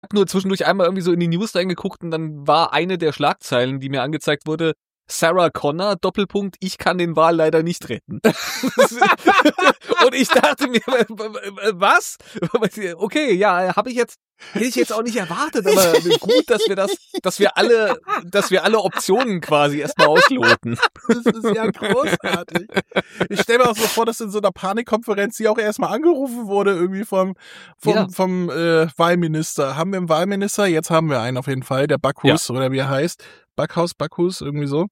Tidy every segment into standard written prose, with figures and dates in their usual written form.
habe nur zwischendurch einmal irgendwie so in die News reingeguckt und dann war eine der Schlagzeilen, die mir angezeigt wurde, Sarah Connor, Doppelpunkt, ich kann den Wal leider nicht retten. Und ich dachte mir, was? Okay, ja, hätte ich jetzt auch nicht erwartet, aber gut, dass wir alle Optionen quasi erstmal ausloten. Das ist ja großartig. Ich stelle mir auch so vor, dass in so einer Panikkonferenz die auch erstmal angerufen wurde, irgendwie vom Wahlminister. Haben wir einen Wahlminister? Jetzt haben wir einen auf jeden Fall, der Backhus oder wie er heißt. Backhus, irgendwie so.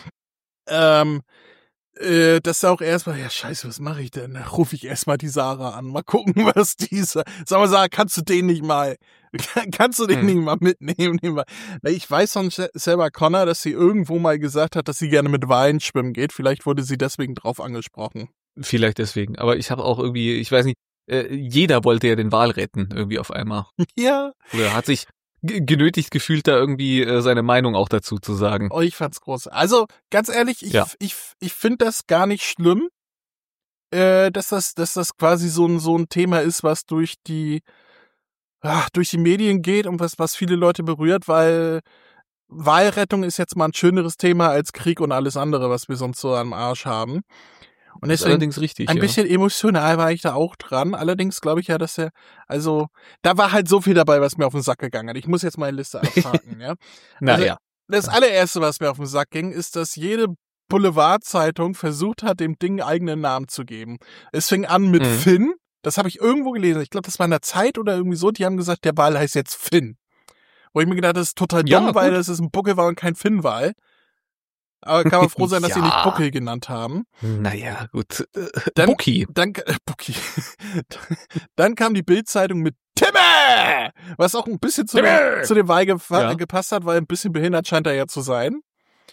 Dass er auch erstmal, ja scheiße, was mache ich denn? Da rufe ich erstmal die Sarah an. Mal gucken, was diese. Sag mal, Sarah, kannst du den nicht mal mitnehmen? Ich weiß von Sarah Connor, dass sie irgendwo mal gesagt hat, dass sie gerne mit Walen schwimmen geht. Vielleicht wurde sie deswegen drauf angesprochen. Vielleicht deswegen. Aber ich habe auch irgendwie, ich weiß nicht, jeder wollte ja den Wal retten, irgendwie auf einmal. Ja. Oder hat sich genötigt gefühlt, da irgendwie seine Meinung auch dazu zu sagen. Oh, ich fand's groß. Also, ganz ehrlich, ich finde das gar nicht schlimm, dass das quasi so ein Thema ist, was durch die Medien geht und was viele Leute berührt, weil Walrettung ist jetzt mal ein schöneres Thema als Krieg und alles andere, was wir sonst so am Arsch haben. Und das ist allerdings richtig. Ein bisschen emotional war ich da auch dran. Allerdings glaube ich ja, dass da war halt so viel dabei, was mir auf den Sack gegangen hat. Ich muss jetzt meine Liste abhaken, ja. Naja. Das allererste, was mir auf den Sack ging, ist, dass jede Boulevardzeitung versucht hat, dem Ding einen eigenen Namen zu geben. Es fing an mit Finn. Das habe ich irgendwo gelesen. Ich glaube, das war in der Zeit oder irgendwie so. Die haben gesagt, der Wal heißt jetzt Finn. Wo ich mir gedacht habe, das ist total dumm, weil das ist ein Buckelwal und kein Finnwal. Aber kann man froh sein, dass sie nicht Buckel genannt haben. Naja, gut. Bucki. Bucki. Dann kam die Bild-Zeitung mit Timme! Was auch ein bisschen zu dem Wal gepasst hat, weil ein bisschen behindert scheint er ja zu sein.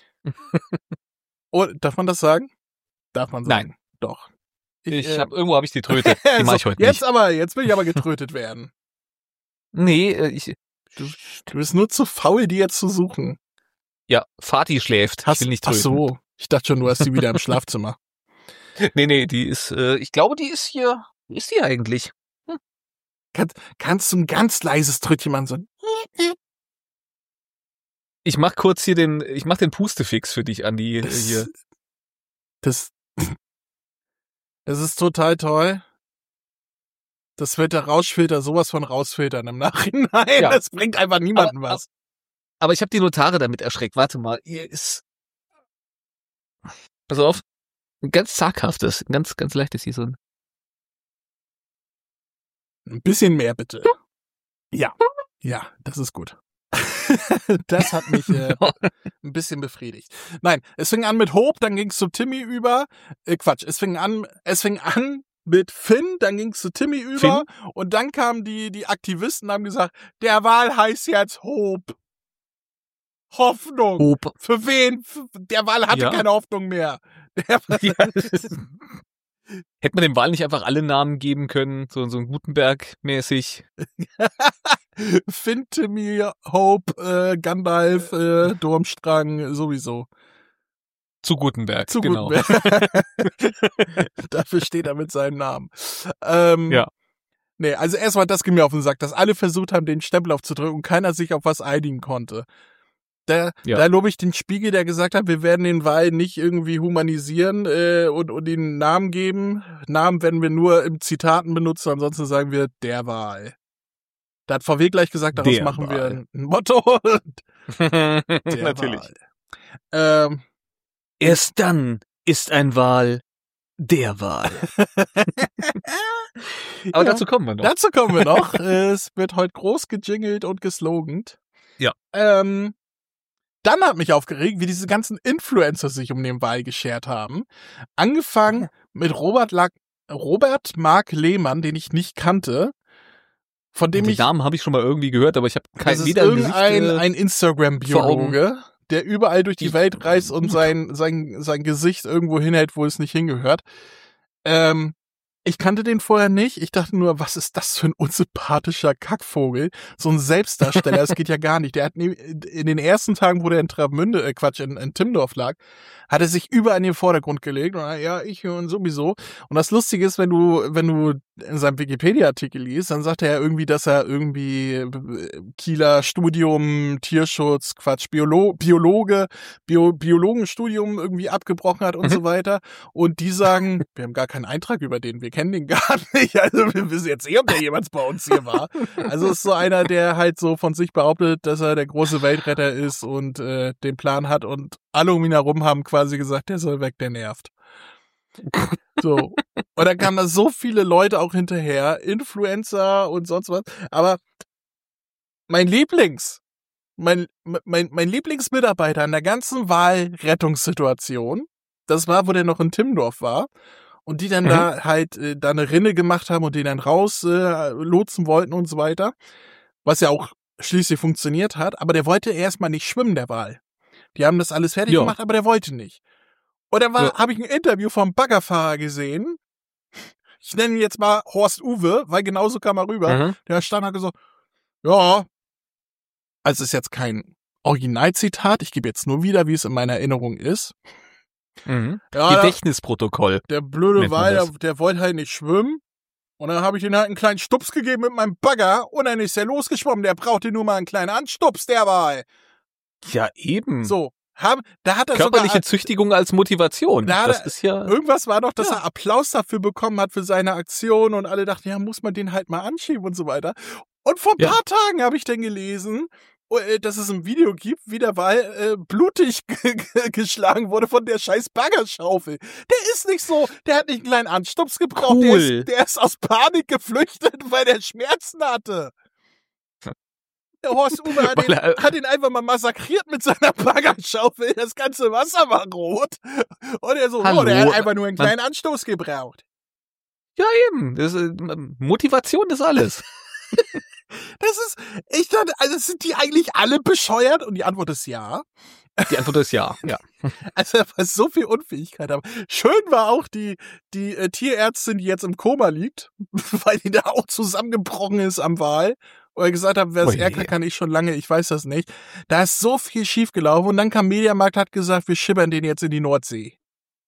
Oh, darf man das sagen? Darf man sagen. Nein. Doch. Irgendwo habe ich die Tröte. Die mach ich heute nicht. Jetzt will ich aber getrötet werden. Nee, Du bist nur zu faul, die jetzt zu suchen. Ja, Fatih schläft. Ich will nicht tröten. Ach so. Ich dachte schon, du hast sie wieder im Schlafzimmer. Nee, die ist, ich glaube, die ist hier. Wo ist die eigentlich? Kannst du ein ganz leises Trötchen machen, so? Ich mach kurz hier den Pustefix für dich, Andi, hier. Das ist total toll. Das wird der Rauschfilter sowas von rausfiltern im Nachhinein. Ja. Das bringt einfach niemandem was. Aber ich habe die Notare damit erschreckt. Warte mal, hier ist. Pass auf. Ein ganz zaghaftes, ganz leichtes hier so ein. Ein bisschen mehr bitte. Ja, das ist gut. Das hat mich ein bisschen befriedigt. Nein, es fing an mit Hope, dann ging es zu Timmy über. Es fing an mit Finn, dann ging es zu Timmy über. Finn? Und dann kamen die Aktivisten und haben gesagt, der Wal heißt jetzt Hope. Hoffnung. Hope. Für wen? Der Wal hatte keine Hoffnung mehr. Hätte man dem Wal nicht einfach alle Namen geben können, so ein Gutenberg-mäßig? Finn, Timmy, Hope, Gandalf, Durmstrang, sowieso. Zu Gutenberg, genau. Dafür steht er mit seinem Namen. Ja. Nee, also erstmal, das ging mir auf den Sack, dass alle versucht haben, den Stempel aufzudrücken und keiner sich auf was einigen konnte. Da lobe ich den Spiegel, der gesagt hat, wir werden den Wal nicht irgendwie humanisieren und ihm Namen geben. Namen werden wir nur im Zitaten benutzen, ansonsten sagen wir der Wal. Da hat VW gleich gesagt, daraus machen wir ein Motto. Natürlich. Erst dann ist ein Wal der Wal. Aber dazu kommen wir noch. Es wird heute groß gejingelt und geslogant. Ja. Dann hat mich aufgeregt, wie diese ganzen Influencer sich um den Wal geschert haben. Angefangen mit Robert Mark Lehmann, den ich nicht kannte. Von dem den Namen habe ich schon mal irgendwie gehört, aber ich habe kein wieder ein Instagram-Biologe, der überall durch die Welt reist und sein Gesicht irgendwo hinhält, wo es nicht hingehört. Ich kannte den vorher nicht. Ich dachte nur, was ist das für ein unsympathischer Kackvogel? So ein Selbstdarsteller, das geht ja gar nicht. Der hat in den ersten Tagen, wo der in Travemünde, in Timmendorf lag, hat er sich überall in den Vordergrund gelegt. Und ja, ich und sowieso. Und das Lustige ist, wenn du in seinem Wikipedia-Artikel liest, dann sagt er ja irgendwie, dass er irgendwie Kieler Studium, Tierschutz, Biologenstudium irgendwie abgebrochen hat und so weiter. Und die sagen, wir haben gar keinen Eintrag über den, wir kennen den gar nicht. Also wir wissen jetzt ob der jemals bei uns hier war. Also ist so einer, der halt so von sich behauptet, dass er der große Weltretter ist und den Plan hat und alle um ihn herum haben quasi gesagt, der soll weg, der nervt. So. Und dann kamen da so viele Leute auch hinterher, Influencer und sonst was. Aber mein Lieblingsmitarbeiter in der ganzen Wahlrettungssituation, das war, wo der noch in Timmendorf war, und die dann da halt da eine Rinne gemacht haben und den dann raus lotsen wollten und so weiter, was ja auch schließlich funktioniert hat, aber der wollte erstmal nicht schwimmen, der Wal. Die haben das alles fertig gemacht, aber der wollte nicht. Und dann habe ich ein Interview vom Baggerfahrer gesehen. Ich nenne ihn jetzt mal Horst Uwe, weil genauso kam er rüber. Der stand hat gesagt, ja, also ist jetzt kein Originalzitat, ich gebe jetzt nur wieder, wie es in meiner Erinnerung ist. Ja, Gedächtnisprotokoll. Der blöde Wal, der wollte halt nicht schwimmen. Und dann habe ich ihm halt einen kleinen Stups gegeben mit meinem Bagger und dann ist er losgeschwommen. Der brauchte nur mal einen kleinen Anstups, der Wal. Ja, eben. So. Da hat er körperliche sogar Züchtigung als Motivation. Das ist ja. Irgendwas war doch, dass er Applaus dafür bekommen hat für seine Aktion und alle dachten, ja, muss man den halt mal anschieben und so weiter. Und vor ein paar Tagen habe ich dann gelesen, dass es ein Video gibt, wie der Wal blutig geschlagen wurde von der scheiß Baggerschaufel. Der ist nicht so, der hat nicht einen kleinen Anstups gebraucht, cool. Der ist aus Panik geflüchtet, weil der Schmerzen hatte. Der Horst Uwe hat ihn einfach mal massakriert mit seiner Baggerschaufel. Das ganze Wasser war rot. Und er so, der hat einfach nur einen kleinen Anstoß gebraucht. Ja, eben. Motivation ist alles. Ich dachte, also sind die eigentlich alle bescheuert? Und die Antwort ist ja. Die Antwort ist ja. Also, weil so viel Unfähigkeit haben. Schön war auch die Tierärztin, die jetzt im Koma liegt, weil die da auch zusammengebrochen ist am Wal. Oder gesagt hat, wer es ärgern kann, ich schon lange, ich weiß das nicht. Da ist so viel schiefgelaufen und dann kam Mediamarkt, hat gesagt, wir schippern den jetzt in die Nordsee.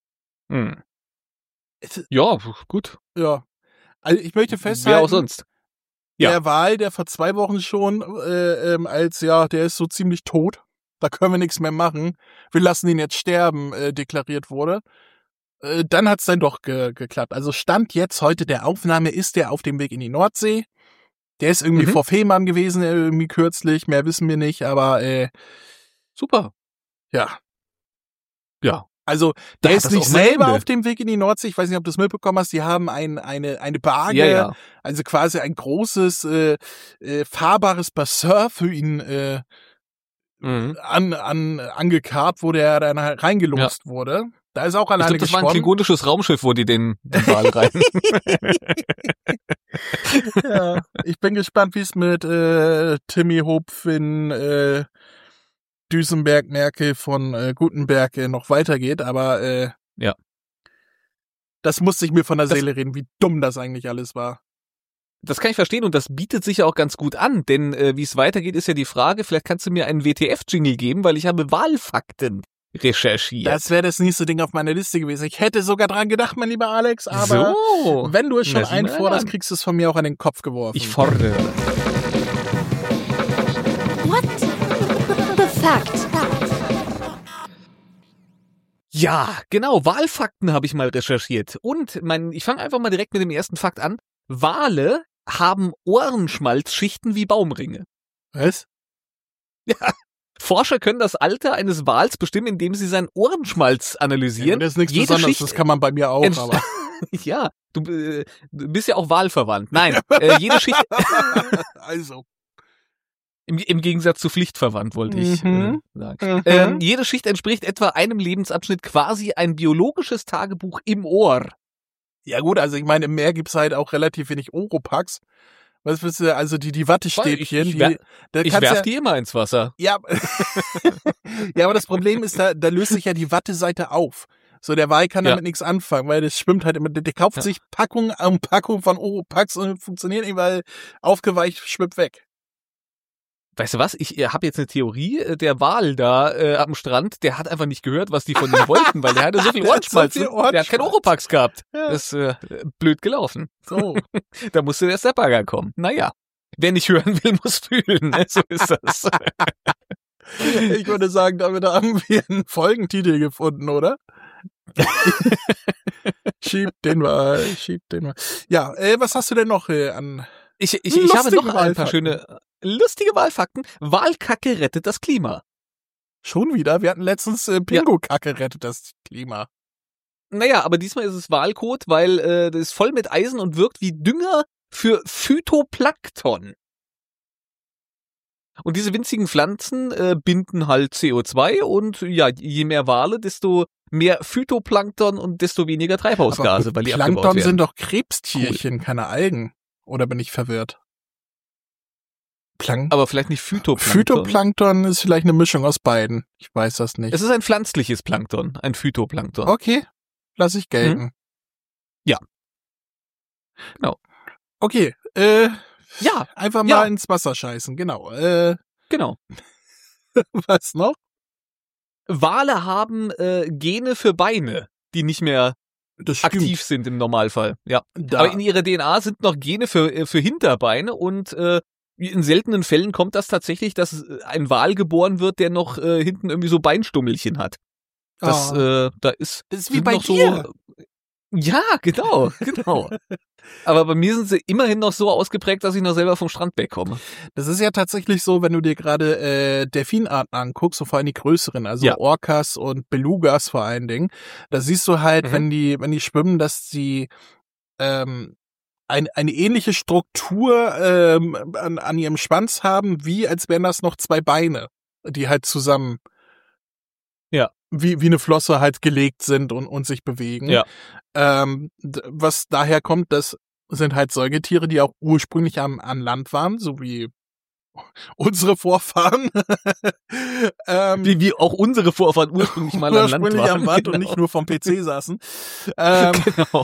Ja, gut. Ja. Also ich möchte festhalten. Wer auch sonst. Ja. Der Wal, der vor 2 Wochen schon der ist so ziemlich tot. Da können wir nichts mehr machen. Wir lassen ihn jetzt sterben, deklariert wurde. Dann hat's dann doch geklappt. Also Stand jetzt heute der Aufnahme ist der auf dem Weg in die Nordsee. Der ist irgendwie vor Fehmarn gewesen, irgendwie kürzlich. Mehr wissen wir nicht, aber super. Ja. Ja. Also, der ist nicht selber auf dem Weg in die Nordsee. Ich weiß nicht, ob du das mitbekommen hast. Die haben eine Barge, also quasi ein großes, fahrbares Bassin für ihn angekarrt, wo der dann reingelost wurde. Da ist auch alleine geschwommen. Das war ein klingonisches Raumschiff, wo die den Wal rein. Ja, ich bin gespannt, wie es mit Timmy Hopfin, Duesenberg, Merkel von Gutenberg noch weitergeht, aber das musste ich mir von der Seele reden, wie dumm das eigentlich alles war. Das kann ich verstehen und das bietet sich ja auch ganz gut an, denn wie es weitergeht, ist ja die Frage, vielleicht kannst du mir einen WTF-Jingle geben, weil ich habe Wahlfakten recherchiert. Das wäre das nächste Ding auf meiner Liste gewesen. Ich hätte sogar dran gedacht, mein lieber Alex, aber wenn du es schon einforderst, kriegst du es von mir auch an den Kopf geworfen. Ich fordere. What the fact? Ja, genau, Wahlfakten habe ich mal recherchiert. Und ich fange einfach mal direkt mit dem ersten Fakt an. Wale haben Ohrenschmalzschichten wie Baumringe. Was? Ja. Forscher können das Alter eines Wals bestimmen, indem sie seinen Ohrenschmalz analysieren. Ja, das ist nichts Besonderes, das kann man bei mir auch, aber. Ja, du bist ja auch wahlverwandt. Nein, jede Schicht. Also. Im Gegensatz zu pflichtverwandt, wollte ich sagen. Jede Schicht entspricht etwa einem Lebensabschnitt, quasi ein biologisches Tagebuch im Ohr. Ja gut, also ich meine, im Meer gibt's halt auch relativ wenig Oropax. Was willst du, also die Wattestäbchen, ich werf die immer ins Wasser. Ja. Ja, aber das Problem ist, da löst sich ja die Watteseite auf. So, der Wal kann damit nichts anfangen, weil das schwimmt halt immer, der kauft sich Packung an Packung von Oropax und funktioniert nicht, weil aufgeweicht schwimmt weg. Weißt du was? Ich habe jetzt eine Theorie. Der Wal da am Strand, der hat einfach nicht gehört, was die von ihm wollten, weil der hatte so viel Ohrenschmalz. Der hat kein Oropax gehabt. Ja. Das ist blöd gelaufen. So. Da musste erst der Bagger kommen. Naja, wer nicht hören will, muss fühlen. Ne? So ist das. Ich würde sagen, damit haben wir einen Folgentitel gefunden, oder? Schieb den mal. Ja, was hast du denn noch an... Ich habe noch ein paar schöne, lustige Wahlfakten. Walkacke rettet das Klima. Schon wieder? Wir hatten letztens Pingo-Kacke rettet das Klima. Naja, aber diesmal ist es Walkot, weil das ist voll mit Eisen und wirkt wie Dünger für Phytoplankton. Und diese winzigen Pflanzen binden halt CO2 und ja, je mehr Wale, desto mehr Phytoplankton und desto weniger Treibhausgase, aber weil die abgebaut werden. Plankton sind doch Krebstierchen, keine Algen. Oder bin ich verwirrt? Aber vielleicht nicht Phytoplankton. Phytoplankton ist vielleicht eine Mischung aus beiden. Ich weiß das nicht. Es ist ein pflanzliches Plankton, ein Phytoplankton. Okay, lass ich gelten. Ja. Genau. Okay, ja. Einfach mal ins Wasser scheißen, genau. Genau. Was noch? Wale haben Gene für Beine, die nicht mehr aktiv sind im Normalfall. Ja. Aber in ihrer DNA sind noch Gene für Hinterbeine und in seltenen Fällen kommt das tatsächlich, dass ein Wal geboren wird, der noch hinten irgendwie so Beinstummelchen hat. Das ist wie bei dir. So, ja, genau. Aber bei mir sind sie immerhin noch so ausgeprägt, dass ich noch selber vom Strand wegkomme. Das ist ja tatsächlich so, wenn du dir gerade Delfinarten anguckst, so vor allem die größeren, also Orcas und Belugas vor allen Dingen, da siehst du halt, wenn die schwimmen, dass sie eine ähnliche Struktur an ihrem Schwanz haben, wie als wären das noch zwei Beine, die halt zusammen wie eine Flosse halt gelegt sind und sich bewegen. Ja. Was daher kommt, das sind halt Säugetiere, die auch ursprünglich an Land waren, so wie unsere Vorfahren. Wie auch unsere Vorfahren ursprünglich mal an Land waren. Am Land und nicht nur vom PC saßen. Genau.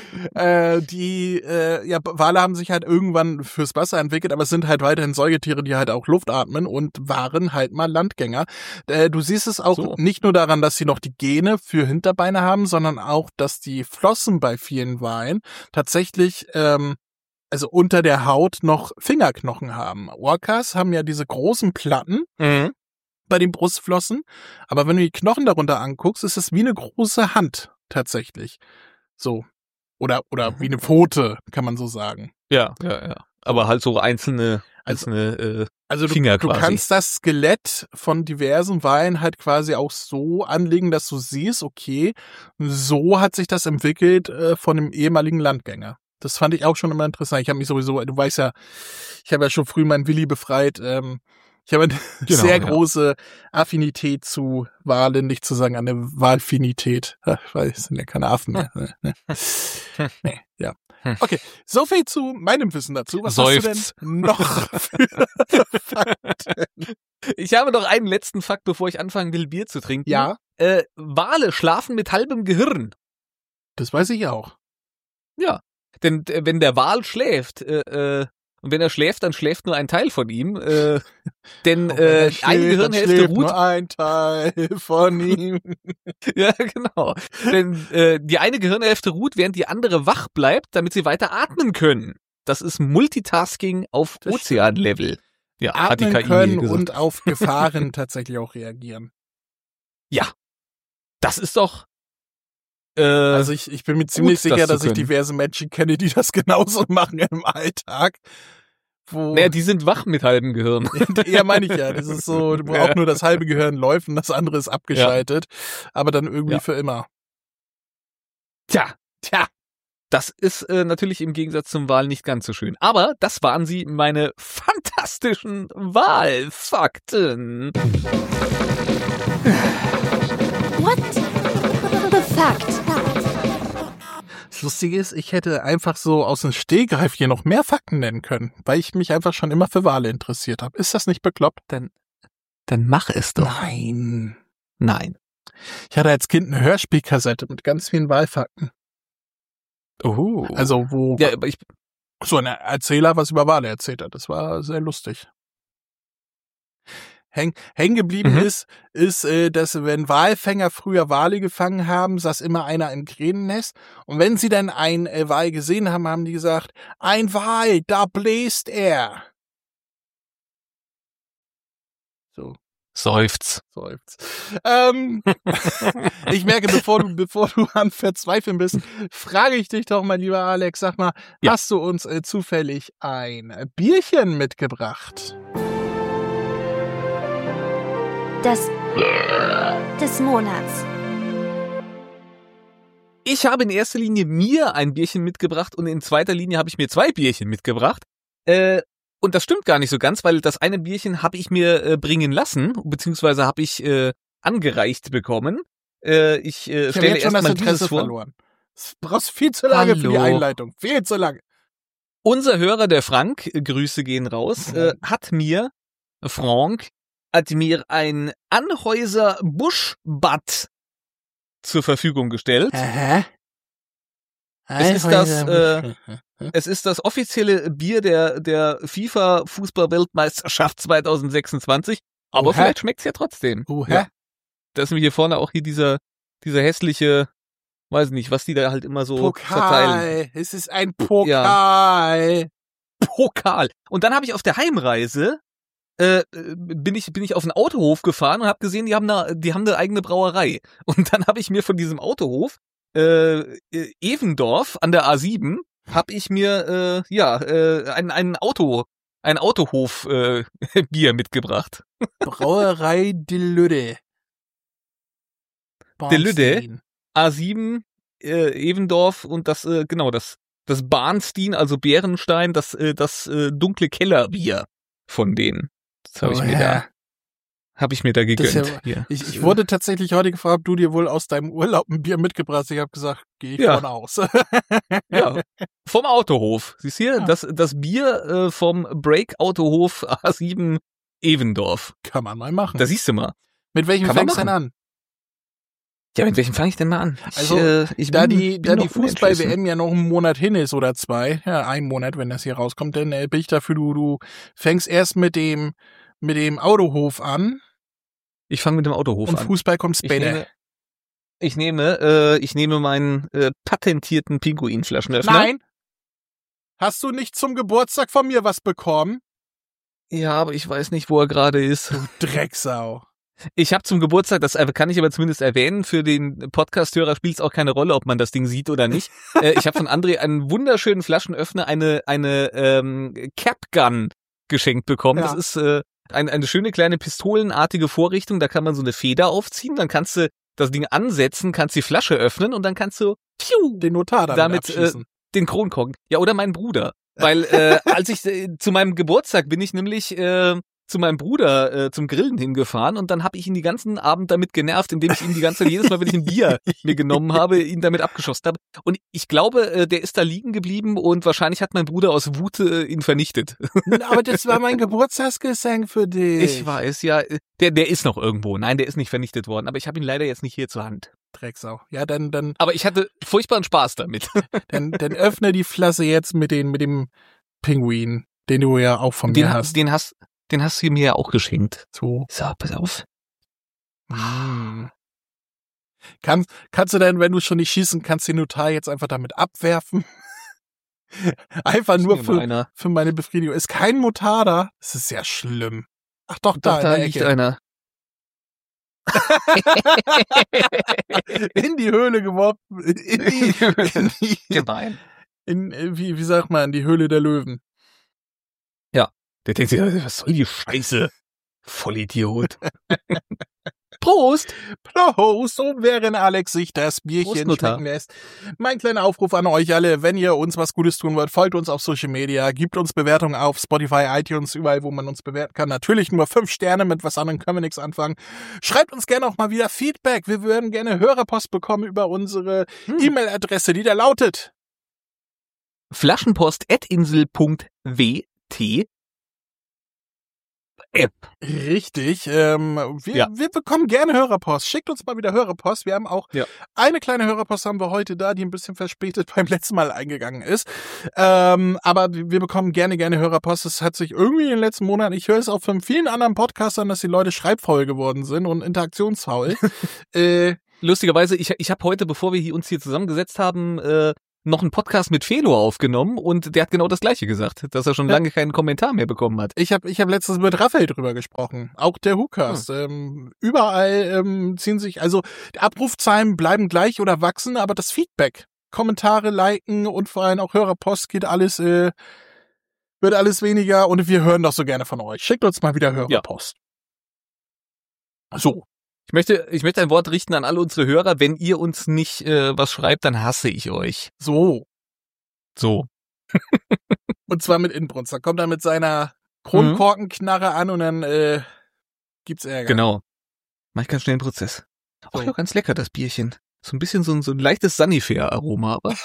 Wale haben sich halt irgendwann fürs Wasser entwickelt, aber es sind halt weiterhin Säugetiere, die halt auch Luft atmen und waren halt mal Landgänger. Du siehst es auch nicht nur daran, dass sie noch die Gene für Hinterbeine haben, sondern auch, dass die Flossen bei vielen Walen tatsächlich also unter der Haut noch Fingerknochen haben. Orcas haben ja diese großen Platten bei den Brustflossen, aber wenn du die Knochen darunter anguckst, ist es wie eine große Hand tatsächlich. So. Oder wie eine Pfote, kann man so sagen. Ja. Aber halt so einzelne Finger du quasi. Du kannst das Skelett von diversen Walen halt quasi auch so anlegen, dass du siehst, okay, so hat sich das entwickelt von dem ehemaligen Landgänger. Das fand ich auch schon immer interessant. Ich habe mich sowieso, du weißt ja, ich habe ja schon früh meinen Willi befreit. Ich habe eine sehr große Affinität zu Walen, nicht zu sagen eine Walfinität, weil es sind ja keine Affen mehr. Nee, ja. Okay, so viel zu meinem Wissen dazu. Was hast du denn noch für Fakten? Ich habe noch einen letzten Fakt, bevor ich anfangen will, Bier zu trinken. Ja. Wale schlafen mit halbem Gehirn. Das weiß ich auch. Ja. Denn wenn der Wal schläft, und wenn er schläft, dann schläft nur ein Teil von ihm, denn eine Gehirnhälfte ruht. Nur ein Teil von ihm. Ja, genau. Denn die eine Gehirnhälfte ruht, während die andere wach bleibt, damit sie weiter atmen können. Das ist Multitasking auf Ozeanlevel. Ja, atmen hat die KI können gesagt. Und auf Gefahren tatsächlich auch reagieren. Ja, das ist doch. Also ich bin mir ziemlich sicher, dass ich diverse Menschen kenne, die das genauso machen im Alltag. Naja, die sind wach mit halbem Gehirn. Ja, meine ich ja. Das ist so, wo auch nur das halbe Gehirn läuft und das andere ist abgeschaltet. Ja. Aber dann irgendwie für immer. Tja. Das ist natürlich im Gegensatz zum Wal nicht ganz so schön. Aber das waren sie, meine fantastischen Wahlfakten. What the fact? Das Lustige ist, ich hätte einfach so aus dem Stehgreif hier noch mehr Fakten nennen können, weil ich mich einfach schon immer für Wale interessiert habe. Ist das nicht bekloppt? Dann mach es doch. Nein. Ich hatte als Kind eine Hörspielkassette mit ganz vielen Wahlfakten. Oh. Also wo ja, aber so ein Erzähler was über Wale erzählt hat. Das war sehr lustig. Hängen geblieben ist, dass wenn Walfänger früher Wale gefangen haben, saß immer einer im Kränennest. Und wenn sie dann einen Wal gesehen haben, haben die gesagt, ein Wal, da bläst er. So. Seufz. Ich merke, bevor du am Verzweifeln bist, frage ich dich doch mal, lieber Alex, sag mal, hast du uns zufällig ein Bierchen mitgebracht? Das des Monats. Ich habe in erster Linie mir ein Bierchen mitgebracht und in zweiter Linie habe ich mir 2 Bierchen mitgebracht. Und das stimmt gar nicht so ganz, weil das eine Bierchen habe ich mir bringen lassen, beziehungsweise habe ich angereicht bekommen. Ich stelle erst mal dieses vor. Verloren. Du brauchst viel zu lange für die Einleitung. Viel zu lange. Unser Hörer, der Frank, Grüße gehen raus, hat mir ein Anheuser Buschbad zur Verfügung gestellt. Es ist das offizielle Bier der FIFA Fußball-Weltmeisterschaft 2026. Aber vielleicht schmeckt's ja trotzdem. Ja. Da ist nämlich hier vorne auch hier dieser hässliche, weiß nicht, was die da halt immer so verteilen. Es ist ein Pokal. Ja. Pokal. Und dann habe ich auf der Heimreise bin ich auf einen Autohof gefahren und habe gesehen, die haben eine eigene Brauerei. Und dann habe ich mir von diesem Autohof Evendorf an der A7 habe ich mir ein Autohof Bier mitgebracht. Brauerei de Lüde. De Lüde, A7 Evendorf und das Barnstein, also Bärenstein, das dunkle Kellerbier von denen. Das habe ich mir da gegönnt. Ich wurde tatsächlich heute gefragt, ob du dir wohl aus deinem Urlaub ein Bier mitgebracht hast. Ich habe gesagt, gehe ich von aus. Ja, vom Autohof. Siehst du hier, das Bier vom Break-Autohof A7 Evendorf. Kann man mal machen. Da siehst du mal. Mit welchem fängst du denn an? Ja, mit welchem fange ich denn mal an? Da die Fußball-WM ja noch einen Monat hin ist oder 2, ja, einen Monat, wenn das hier rauskommt, dann bin ich dafür, du fängst erst mit dem Autohof an. Ich fange mit dem Autohof an. Und Fußball kommt später. Ich nehme meinen patentierten Pinguinflaschenöffner. Nein! Hast du nicht zum Geburtstag von mir was bekommen? Ja, aber ich weiß nicht, wo er gerade ist. Du Drecksau. Ich habe zum Geburtstag, das kann ich aber zumindest erwähnen, für den Podcast-Hörer spielt es auch keine Rolle, ob man das Ding sieht oder nicht. Ich habe von André einen wunderschönen Flaschenöffner, eine Cap Gun geschenkt bekommen. Ja. Das ist eine schöne kleine pistolenartige Vorrichtung, da kann man so eine Feder aufziehen, dann kannst du das Ding ansetzen, kannst die Flasche öffnen und dann kannst du den Notar damit abschießen. Den Kronkorken. Ja, oder meinen Bruder. Weil als ich zu meinem Geburtstag bin ich nämlich zu meinem Bruder zum Grillen hingefahren und dann habe ich ihn den ganzen Abend damit genervt, indem ich ihn die ganze Zeit, jedes Mal, wenn ich ein Bier mir genommen habe, ihn damit abgeschossen habe. Und ich glaube, der ist da liegen geblieben und wahrscheinlich hat mein Bruder aus Wut ihn vernichtet. Aber das war mein Geburtstagsgeschenk für dich. Ich weiß, ja. Der ist noch irgendwo. Nein, der ist nicht vernichtet worden, aber ich habe ihn leider jetzt nicht hier zur Hand. Drecksau. Ja, dann. Aber ich hatte furchtbaren Spaß damit. Dann öffne die Flasche jetzt mit dem Pinguin, den du ja auch von mir hast. Den hast du mir ja auch geschenkt. So, pass auf. Kannst du denn, wenn du schon nicht schießen kannst, den Notar jetzt einfach damit abwerfen? Einfach nur für meine Befriedigung. Ist kein Notar da? Das ist ja schlimm. Ach doch, da liegt einer. In die Höhle geworfen. Gemein. Wie sagt man, die Höhle der Löwen. Ja. Der denkt sich, was soll die Scheiße? Vollidiot. Prost! Prost! Und während Alex sich das Bierchen schmecken lässt. Mein kleiner Aufruf an euch alle, wenn ihr uns was Gutes tun wollt, folgt uns auf Social Media, gebt uns Bewertungen auf Spotify, iTunes, überall, wo man uns bewerten kann. Natürlich nur 5 Sterne, mit was anderem können wir nichts anfangen. Schreibt uns gerne auch mal wieder Feedback. Wir würden gerne Hörerpost bekommen über unsere E-Mail-Adresse, die da lautet flaschenpost@insel.wt App. Richtig. Wir bekommen gerne Hörerpost. Schickt uns mal wieder Hörerpost. Wir haben auch eine kleine Hörerpost haben wir heute da, die ein bisschen verspätet beim letzten Mal eingegangen ist. Aber wir bekommen gerne Hörerpost. Es hat sich irgendwie in den letzten Monaten, ich höre es auch von vielen anderen Podcastern, dass die Leute schreibfaul geworden sind und interaktionsfaul. Lustigerweise, ich habe heute, bevor wir uns hier zusammengesetzt haben, noch einen Podcast mit Felo aufgenommen und der hat genau das Gleiche gesagt, dass er schon lange keinen Kommentar mehr bekommen hat. Ich hab letztens mit Raphael drüber gesprochen, auch der WhoCast. Überall ziehen sich, also die Abrufzahlen bleiben gleich oder wachsen, aber das Feedback, Kommentare, Liken und vor allem auch Hörerpost wird alles weniger und wir hören doch so gerne von euch. Schickt uns mal wieder Hörerpost. Ja. So. Ich möchte ein Wort richten an alle unsere Hörer. Wenn ihr uns nicht was schreibt, dann hasse ich euch. So. Und zwar mit Inbrunst. Da kommt er mit seiner Kronkorkenknarre an und dann gibt's Ärger. Genau. Mach ich ganz schnell einen Prozess. Auch ja, ganz lecker, das Bierchen. So ein bisschen so ein leichtes Sanifair-Aroma, aber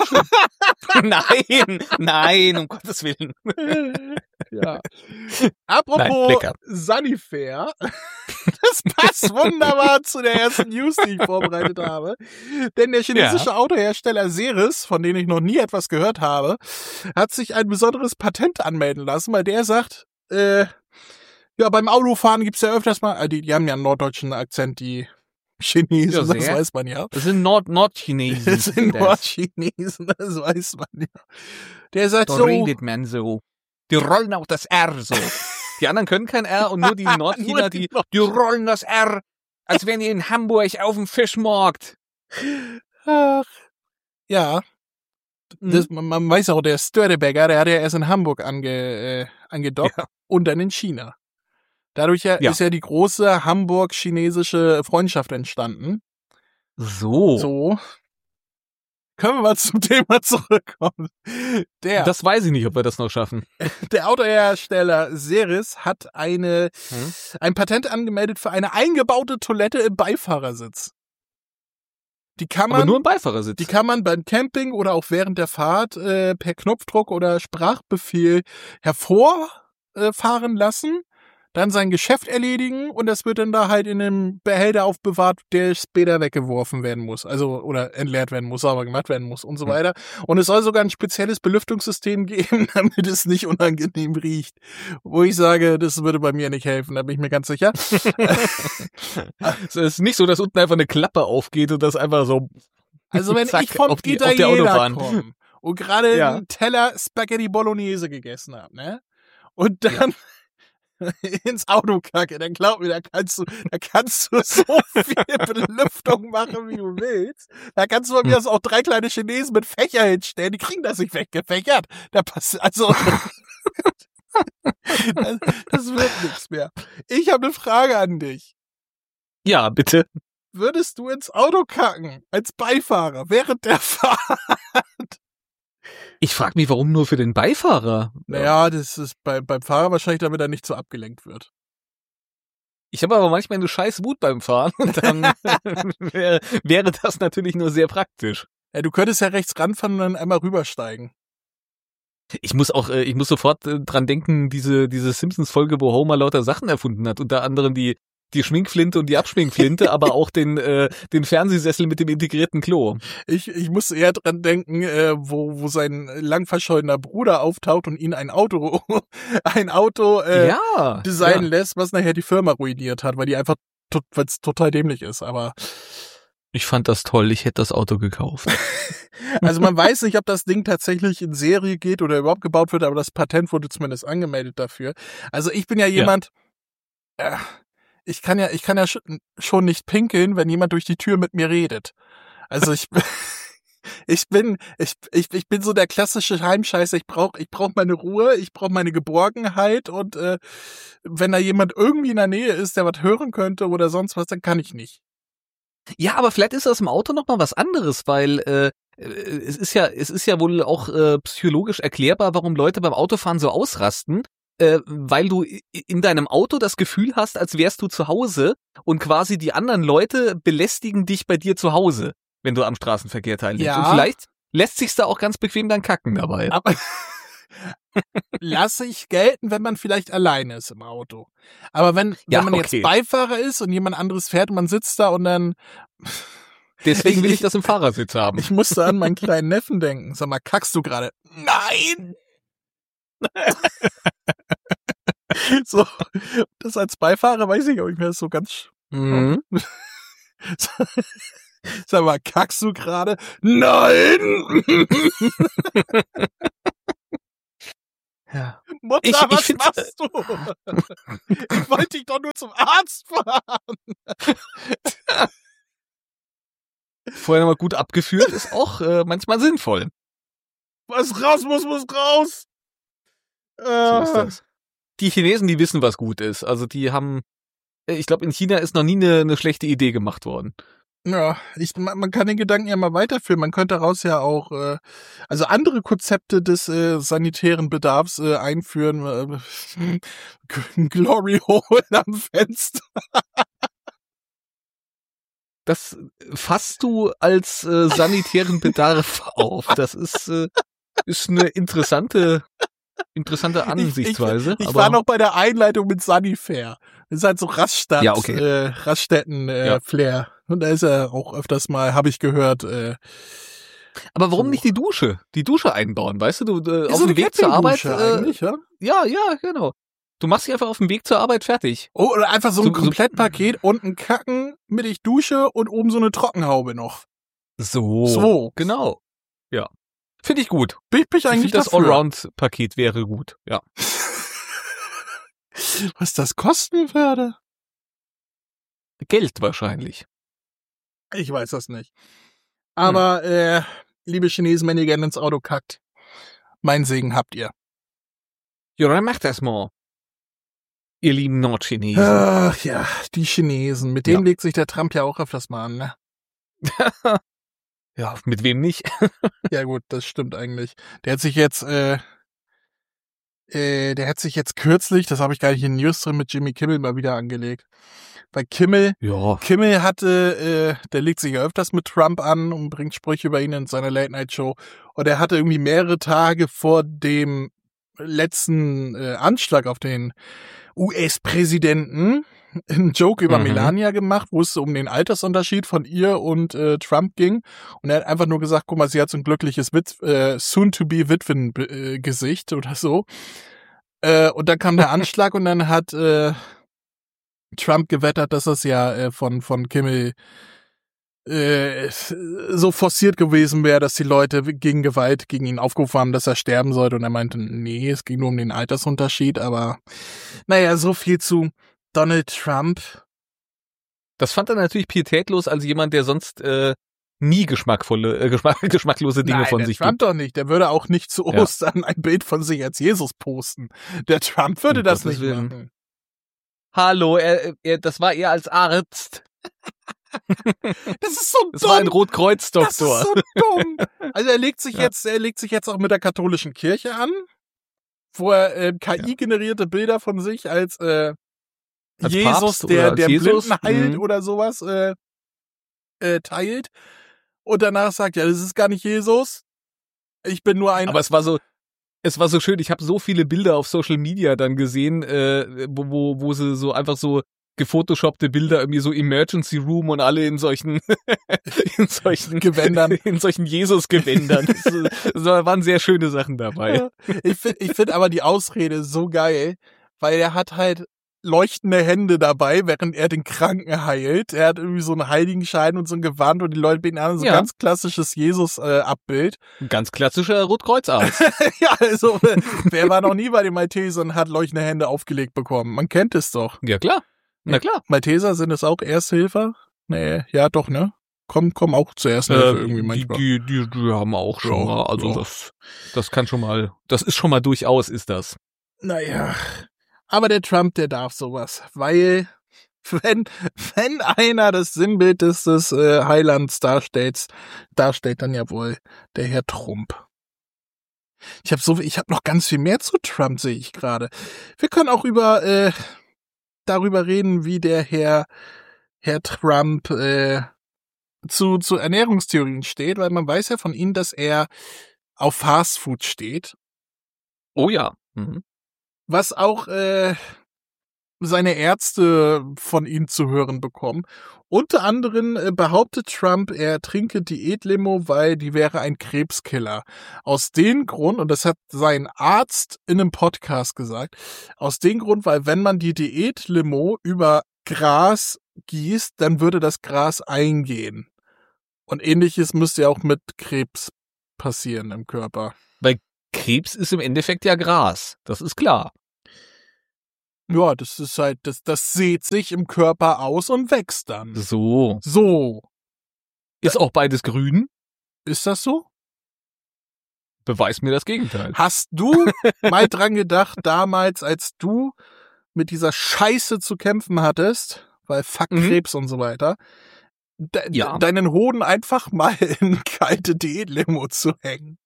Nein, um Gottes Willen. Ja. Apropos Sanifair, das passt wunderbar zu der ersten News, die ich vorbereitet habe. Denn der chinesische Autohersteller Seres, von dem ich noch nie etwas gehört habe, hat sich ein besonderes Patent anmelden lassen, weil der sagt, beim Autofahren gibt's ja öfters mal, die haben ja einen norddeutschen Akzent, die Chinesen, das weiß man ja. Das sind Nordchinesen. Das sind Nordchinesen, das weiß man ja. Der sagt da redet man so. Die rollen auch das R so. Die anderen können kein R und nur die Nordchina, die rollen das R, als wären die in Hamburg auf dem Fischmarkt. Ach, ja. Man weiß auch, der Störtebecker, der hat ja erst in Hamburg angedockt und dann in China. Dadurch ist ja die große Hamburg-chinesische Freundschaft entstanden. So. Können wir mal zum Thema zurückkommen. Das weiß ich nicht, ob wir das noch schaffen. Der Autohersteller Seres hat ein Patent angemeldet für eine eingebaute Toilette im Beifahrersitz. Aber nur im Beifahrersitz. Die kann man beim Camping oder auch während der Fahrt per Knopfdruck oder Sprachbefehl hervorfahren lassen, dann sein Geschäft erledigen und das wird dann da halt in einem Behälter aufbewahrt, der später weggeworfen werden muss. Also, oder entleert werden muss, sauber gemacht werden muss und so weiter. Und es soll sogar ein spezielles Belüftungssystem geben, damit es nicht unangenehm riecht. Wo ich sage, das würde bei mir nicht helfen, da bin ich mir ganz sicher. Es ist nicht so, dass unten einfach eine Klappe aufgeht und das einfach so. Also wenn ich vom Italiener komme und gerade einen Teller Spaghetti Bolognese gegessen habe, ne? Und dann ins Auto kacke, dann glaub mir, da kannst du so viel Belüftung machen, wie du willst. Da kannst du bei mir auch 3 kleine Chinesen mit Fächer hinstellen, die kriegen das nicht weggefächert. Da passt, also, das wird nichts mehr. Ich habe eine Frage an dich. Ja, bitte. Würdest du ins Auto kacken, als Beifahrer, während der Fahrt? Ich frage mich, warum nur für den Beifahrer? Naja, das ist beim Fahrer wahrscheinlich, damit er nicht so abgelenkt wird. Ich habe aber manchmal eine scheiß Wut beim Fahren und dann wäre das natürlich nur sehr praktisch. Ja, du könntest ja rechts ranfahren und dann einmal rübersteigen. Ich muss sofort dran denken, diese Simpsons-Folge, wo Homer lauter Sachen erfunden hat, unter anderem die Schminkflinte und die Abschminkflinte, aber auch den Fernsehsessel mit dem integrierten Klo. Ich muss eher dran denken, wo sein lang verschollener Bruder auftaucht und ihn ein Auto designen lässt, was nachher die Firma ruiniert hat, weil die einfach weil's total dämlich ist, aber ich fand das toll, ich hätte das Auto gekauft. Also man weiß nicht, ob das Ding tatsächlich in Serie geht oder überhaupt gebaut wird, aber das Patent wurde zumindest angemeldet dafür. Also ich bin ja jemand, ich kann ja schon nicht pinkeln, wenn jemand durch die Tür mit mir redet. Also ich bin so der klassische Heimscheißer. Ich brauch meine Ruhe, ich brauche meine Geborgenheit und wenn da jemand irgendwie in der Nähe ist, der was hören könnte oder sonst was, dann kann ich nicht. Ja, aber vielleicht ist das im Auto noch mal was anderes, weil es ist ja wohl auch psychologisch erklärbar, warum Leute beim Autofahren so ausrasten. Weil du in deinem Auto das Gefühl hast, als wärst du zu Hause und quasi die anderen Leute belästigen dich bei dir zu Hause, wenn du am Straßenverkehr teilnimmst. Ja. Und vielleicht lässt sich's da auch ganz bequem dann kacken dabei. lasse ich gelten, wenn man vielleicht alleine ist im Auto. Aber wenn man jetzt Beifahrer ist und jemand anderes fährt und man sitzt da und dann... Deswegen will ich das im Fahrersitz haben. Ich musste an meinen kleinen Neffen denken. Sag mal, kackst du gerade? Nein! So, das als Beifahrer weiß ich auch nicht mehr, so ganz... Mhm. Sag mal, kackst du gerade? Nein! Ja. Mutter, was machst du? Ich wollte dich doch nur zum Arzt fahren. Vorher nochmal gut abgeführt ist auch manchmal sinnvoll. Was raus muss raus. So ist das. Die Chinesen, die wissen, was gut ist. Also die haben, ich glaube, in China ist noch nie eine schlechte Idee gemacht worden. Ja, man kann den Gedanken ja mal weiterführen. Man könnte daraus ja auch also andere Konzepte des sanitären Bedarfs einführen. Glory Hole am Fenster. Das fasst du als sanitären Bedarf auf. Das ist eine interessante Ansichtsweise. Ich war noch bei der Einleitung mit Sanifair. Das ist halt so Raststadt, ja, okay. Raststätten-Flair. Und da ist er auch öfters mal, habe ich gehört. Aber warum nicht die Dusche? Die Dusche einbauen, weißt du? Auf dem Weg zur Arbeit. Eigentlich, ja? Ja, genau. Du machst dich einfach auf dem Weg zur Arbeit fertig. Oh, oder einfach so ein Komplettpaket, unten Kacken, mittig Dusche und oben so eine Trockenhaube noch. So. Genau. Ja. Finde ich gut. Bin ich eigentlich finde, das Allround-Paket wäre gut, ja. Was das kosten würde? Geld wahrscheinlich. Ich weiß das nicht. Aber, liebe Chinesen, wenn ihr gerne ins Auto kackt, mein Segen habt ihr. Ja, dann macht das mal. Ihr lieben Nordchinesen. Ach ja, die Chinesen. Mit denen legt sich der Trump ja auch öfters mal an, ne? Ja, mit wem nicht? Ja gut, das stimmt eigentlich. Der hat sich jetzt kürzlich, das habe ich gar nicht in News drin, mit Jimmy Kimmel mal wieder angelegt. Bei Kimmel hatte, der legt sich ja öfters mit Trump an und bringt Sprüche über ihn in seiner Late-Night-Show. Und er hatte irgendwie mehrere Tage vor dem letzten Anschlag auf den US-Präsidenten einen Joke über Melania gemacht, wo es um den Altersunterschied von ihr und Trump ging. Und er hat einfach nur gesagt, guck mal, sie hat so ein glückliches Soon-to-be-Witwen-Gesicht oder so. Und dann kam der Anschlag und dann hat Trump gewettert, dass das ja von Kimmel so forciert gewesen wäre, dass die Leute gegen Gewalt gegen ihn aufgerufen haben, dass er sterben sollte. Und er meinte, nee, es ging nur um den Altersunterschied. Aber naja, so viel zu Donald Trump. Das fand er natürlich pietätlos als jemand, der sonst nie geschmacklose Dinge von sich Trump gibt. Doch nicht. Der würde auch nicht zu Ostern ein Bild von sich als Jesus posten. Der Trump würde das nicht machen. Hallo, das war er als Arzt. Das ist so dumm. Das war ein Rotkreuz-Doktor. Das ist so dumm. Also er legt sich jetzt auch mit der katholischen Kirche an, wo er KI-generierte Bilder von sich als Jesus, der Blinden heilt oder sowas, teilt. Und danach sagt, ja, das ist gar nicht Jesus. Ich bin nur ein... Aber es war so schön, ich habe so viele Bilder auf Social Media dann gesehen, wo sie so einfach so gefotoshoppte Bilder, irgendwie so Emergency Room und alle in solchen Gewändern. In solchen Jesus-Gewändern. Das waren sehr schöne Sachen dabei. Ich find aber die Ausrede so geil, weil er hat halt leuchtende Hände dabei, während er den Kranken heilt. Er hat irgendwie so einen Heiligenschein und so ein Gewand und die Leute beten an, so ein ganz klassisches Jesus-Abbild. Ein ganz klassischer Rotkreuzarzt. Ja, also wer war noch nie bei den Maltesern und hat leuchtende Hände aufgelegt bekommen? Man kennt es doch. Ja, klar. Na klar. Malteser, sind es auch Ersthilfer? Nee, ja doch, ne? Kommen auch zur Ersthilfe irgendwie manchmal. Die haben auch schon mal, also das kann schon mal, das ist schon mal durchaus, ist das. Naja, aber der Trump, der darf sowas, weil wenn einer das Sinnbild des Heilands darstellt, dann ja wohl der Herr Trump. Ich habe noch ganz viel mehr zu Trump, sehe ich gerade. Wir können auch darüber reden, wie der Herr Trump zu Ernährungstheorien steht, weil man weiß ja von ihm, dass er auf Fastfood steht. Oh ja. Was auch seine Ärzte von ihm zu hören bekommen. Unter anderem behauptet Trump, er trinke Diätlimo, weil die wäre ein Krebskiller. Aus dem Grund, und das hat sein Arzt in einem Podcast gesagt, aus dem Grund, weil wenn man die Diätlimo über Gras gießt, dann würde das Gras eingehen. Und Ähnliches müsste ja auch mit Krebs passieren im Körper. Weil Krebs ist im Endeffekt ja Gras, das ist klar. Ja, das ist halt, das sät sich im Körper aus und wächst dann. So. Ist auch beides grün? Ist das so? Beweis mir das Gegenteil. Hast du mal dran gedacht, damals, als du mit dieser Scheiße zu kämpfen hattest, weil fuck Krebs und so weiter, deinen Hoden einfach mal in kalte Diätlimo zu hängen?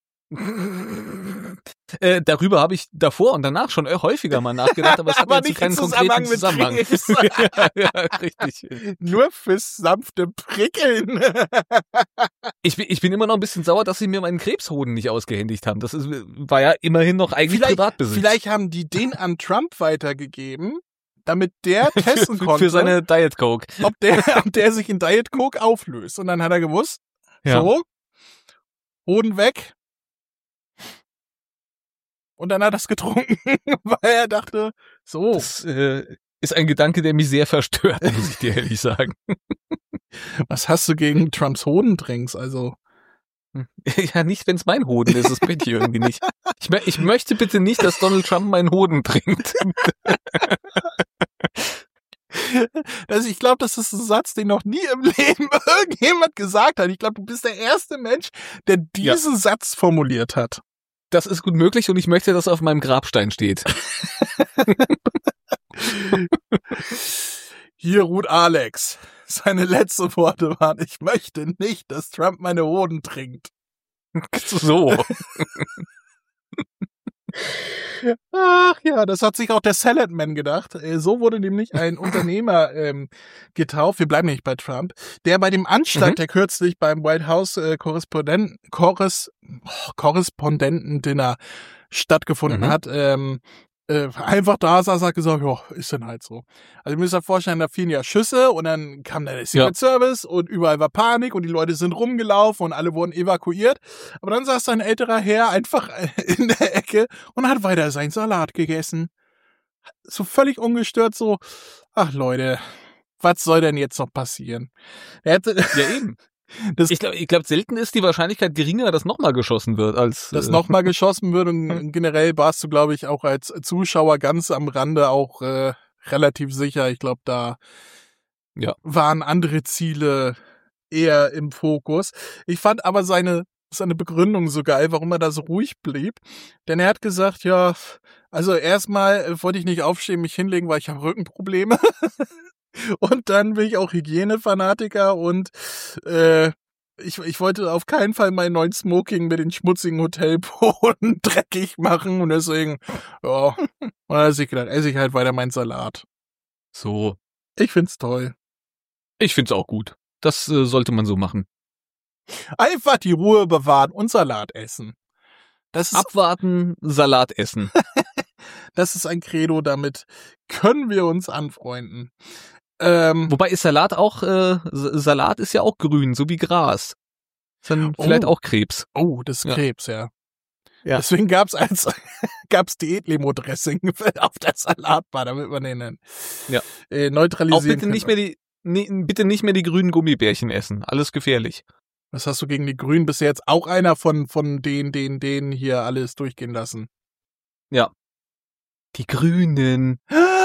Darüber habe ich davor und danach schon häufiger mal nachgedacht, aber es hat jetzt keinen konkreten Zusammenhang. Ja, richtig. Nur fürs sanfte Prickeln. Ich bin immer noch ein bisschen sauer, dass sie mir meinen Krebshoden nicht ausgehändigt haben. Das war ja immerhin noch eigentlich Privatbesitz. Vielleicht haben die den an Trump weitergegeben, damit der testen konnte. Für seine Diet Coke. Ob der sich in Diet Coke auflöst. Und dann hat er gewusst, so, Hoden weg. Und dann hat er es getrunken, weil er dachte, so. Das ist ein Gedanke, der mich sehr verstört, muss ich dir ehrlich sagen. Was hast du gegen Trumps Hodendrinks? Also. Ja, nicht, wenn es mein Hoden ist, das bin ich irgendwie nicht. Ich möchte bitte nicht, dass Donald Trump meinen Hoden trinkt. Also ich glaube, das ist ein Satz, den noch nie im Leben irgendjemand gesagt hat. Ich glaube, du bist der erste Mensch, der diesen Satz formuliert hat. Das ist gut möglich und ich möchte, dass auf meinem Grabstein steht. Hier ruht Alex. Seine letzten Worte waren, ich möchte nicht, dass Trump meine Hoden trinkt. So. Ach ja, das hat sich auch der Saladman gedacht. So wurde nämlich ein Unternehmer getauft, wir bleiben nicht bei Trump, der bei dem Anschlag, der kürzlich beim White House Korrespondenten-Dinner stattgefunden hat, einfach da saß, hat gesagt, ja, ist dann halt so. Also ihr müsst euch vorstellen, da fielen ja Schüsse und dann kam der Secret Service und überall war Panik und die Leute sind rumgelaufen und alle wurden evakuiert. Aber dann saß ein älterer Herr einfach in der Ecke und hat weiter seinen Salat gegessen. So völlig ungestört so, ach Leute, was soll denn jetzt noch passieren? Ja eben. Ich glaube, selten ist die Wahrscheinlichkeit geringer, dass nochmal geschossen wird, als dass nochmal geschossen wird. Und generell warst du, glaube ich, auch als Zuschauer ganz am Rande auch relativ sicher. Ich glaube, da waren andere Ziele eher im Fokus. Ich fand aber seine Begründung so geil, warum er da so ruhig blieb. Denn er hat gesagt, ja, also erstmal wollte ich nicht aufstehen, mich hinlegen, weil ich habe Rückenprobleme. Und dann bin ich auch Hygienefanatiker und ich wollte auf keinen Fall meinen neuen Smoking mit den schmutzigen Hotelboden dreckig machen und deswegen, und dann hat sich gedacht, esse ich halt weiter meinen Salat. So. Ich find's toll. Ich find's auch gut. Das sollte man so machen. Einfach die Ruhe bewahren und Salat essen. Das ist abwarten, Salat essen. Das ist ein Credo, damit können wir uns anfreunden. Wobei ist Salat auch, Salat ist ja auch grün, so wie Gras. Ist dann vielleicht auch Krebs. Oh, das ist Krebs, ja. Deswegen gab's Diätlimo-Dressing auf der Salatbar, damit man den neutralisieren auch bitte nicht mehr die grünen Gummibärchen essen. Alles gefährlich. Was hast du gegen die Grünen? Bist du jetzt auch einer von denen hier alles durchgehen lassen? Ja. Die Grünen.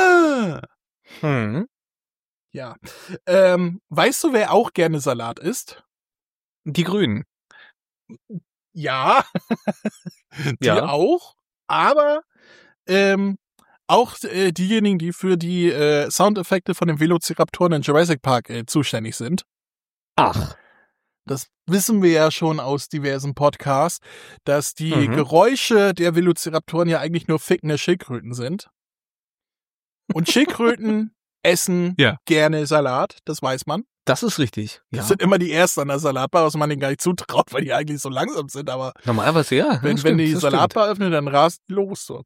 Ja. Weißt du, wer auch gerne Salat isst? Die Grünen. Ja. Die auch. Aber auch diejenigen, die für die Soundeffekte von den Velociraptoren in Jurassic Park zuständig sind. Ach. Das wissen wir ja schon aus diversen Podcasts, dass die Geräusche der Velociraptoren ja eigentlich nur fickende Schildkröten sind. Und Schildkröten essen gerne Salat, das weiß man. Das ist richtig. Ja. Das sind immer die Ersten an der Salatbar, was man denen gar nicht zutraut, weil die eigentlich so langsam sind, aber normalerweise ja. Wenn die Salatbar öffnen, dann rast die los. So.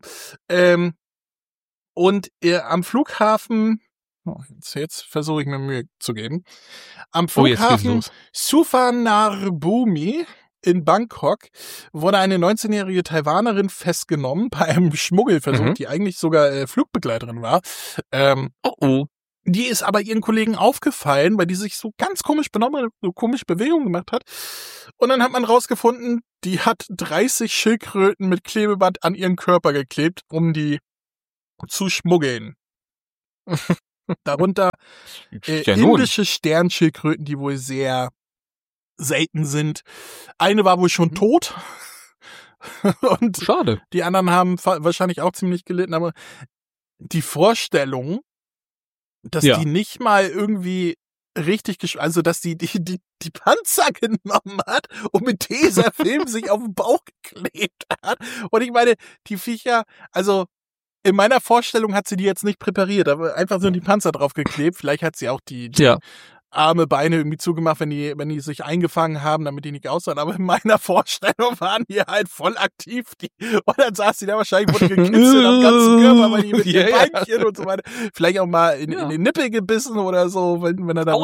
Und am Flughafen, jetzt versuche ich mir Mühe zu geben, am Flughafen Suvarnabhumi in Bangkok wurde eine 19-jährige Taiwanerin festgenommen bei einem Schmuggelversuch, die eigentlich sogar Flugbegleiterin war. Die ist aber ihren Kollegen aufgefallen, weil die sich so ganz komisch benommen hat, so komische Bewegungen gemacht hat. Und dann hat man rausgefunden, die hat 30 Schildkröten mit Klebeband an ihren Körper geklebt, um die zu schmuggeln. Darunter indische Sternschildkröten, die wohl sehr selten sind. Eine war wohl schon tot. Und schade. Die anderen haben wahrscheinlich auch ziemlich gelitten, aber die Vorstellung, dass die nicht mal irgendwie richtig, also dass die Panzer genommen hat und mit Tesafilm sich auf den Bauch geklebt hat. Und ich meine, die Viecher, also in meiner Vorstellung hat sie die jetzt nicht präpariert, aber einfach so die Panzer drauf geklebt. Vielleicht hat sie auch die Arme, Beine irgendwie zugemacht, wenn die sich eingefangen haben, damit die nicht aussahen. Aber in meiner Vorstellung waren die halt voll aktiv. Und dann saß sie da wahrscheinlich, wurde gekitzelt am ganzen Körper, weil die mit den Beinchen und so weiter. Vielleicht auch mal in den Nippel gebissen oder so, wenn er da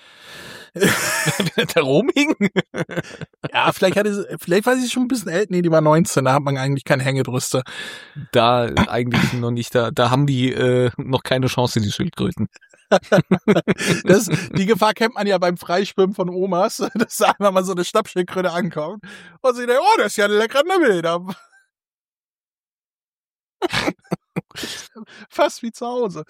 da rumhing. Ja, vielleicht war sie schon ein bisschen älter. Nee, die war 19, da hat man eigentlich keine Hängebrüste. Da eigentlich noch nicht, da haben die noch keine Chance, die Schildkröten. Die Gefahr kennt man ja beim Freischwimmen von Omas, dass da einfach mal so eine Schnappschildkröte ankommt und sie denkt, oh, das ist ja ein leckerer Nibbel. Fast wie zu Hause.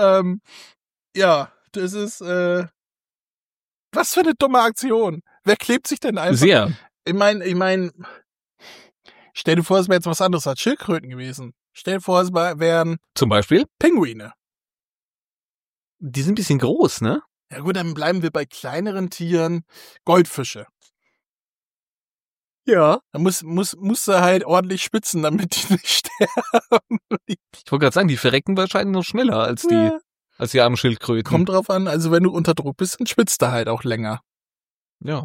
Das ist was für eine dumme Aktion. Wer klebt sich denn einfach? Sehr. Ich meine, stell dir vor, es wäre jetzt was anderes als Schildkröten gewesen. Stell dir vor, es wären zum Beispiel Pinguine. Die sind ein bisschen groß, ne? Ja gut, dann bleiben wir bei kleineren Tieren. Goldfische. Ja. Da musst du halt ordentlich spitzen, damit die nicht sterben. Ich wollte gerade sagen, die verrecken wahrscheinlich noch schneller als die armen Schildkröten. Kommt drauf an, also wenn du unter Druck bist, dann schwitzt du halt auch länger. Ja.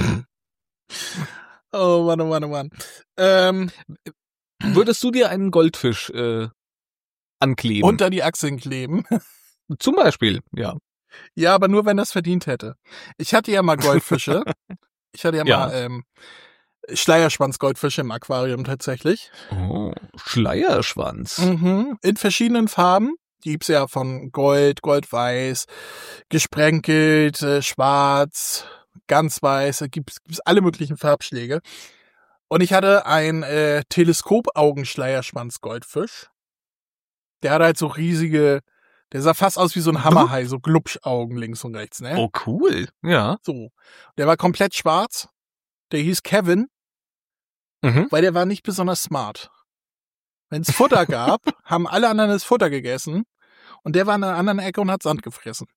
Oh Mann. Würdest du dir einen Goldfisch ankleben? Unter die Achseln kleben? Zum Beispiel, ja. Ja, aber nur, wenn das verdient hätte. Ich hatte ja mal Goldfische. Ich hatte ja mal Schleierschwanz-Goldfische im Aquarium tatsächlich. Oh, Schleierschwanz. In verschiedenen Farben. Die gibt's ja von Gold, Goldweiß, gesprenkelt, schwarz, ganz weiß. Da gibt's alle möglichen Farbschläge. Und ich hatte ein Teleskop-Augen-Schleierschwanz-Goldfisch. Der hatte halt so riesige, der sah fast aus wie so ein Hammerhai, so Glubschaugen links und rechts, ne? Oh, cool. Ja. So. Der war komplett schwarz. Der hieß Kevin, weil der war nicht besonders smart. Wenn es Futter gab, haben alle anderen das Futter gegessen und der war in einer anderen Ecke und hat Sand gefressen.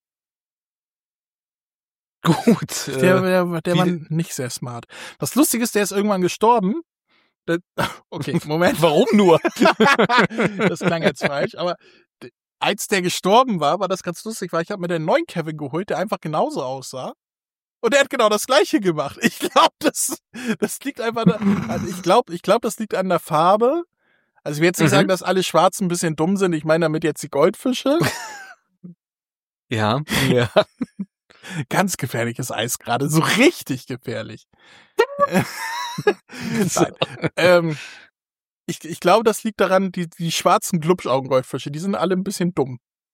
Gut. Der war nicht sehr smart. Das Lustige ist, der ist irgendwann gestorben. Okay, Moment. Warum nur? Das klang jetzt falsch, aber als der gestorben war das ganz lustig, weil ich habe mir den neuen Kevin geholt, der einfach genauso aussah. Und der hat genau das Gleiche gemacht. Ich glaube, das liegt einfach, also ich glaube, das liegt an der Farbe. Also ich will jetzt nicht sagen, dass alle Schwarzen ein bisschen dumm sind. Ich meine damit jetzt die Goldfische. Ja. Ganz gefährliches Eis gerade, so richtig gefährlich. Nein. Ich glaube, das liegt daran, die schwarzen Glubschaugen-Goldfische, die sind alle ein bisschen dumm.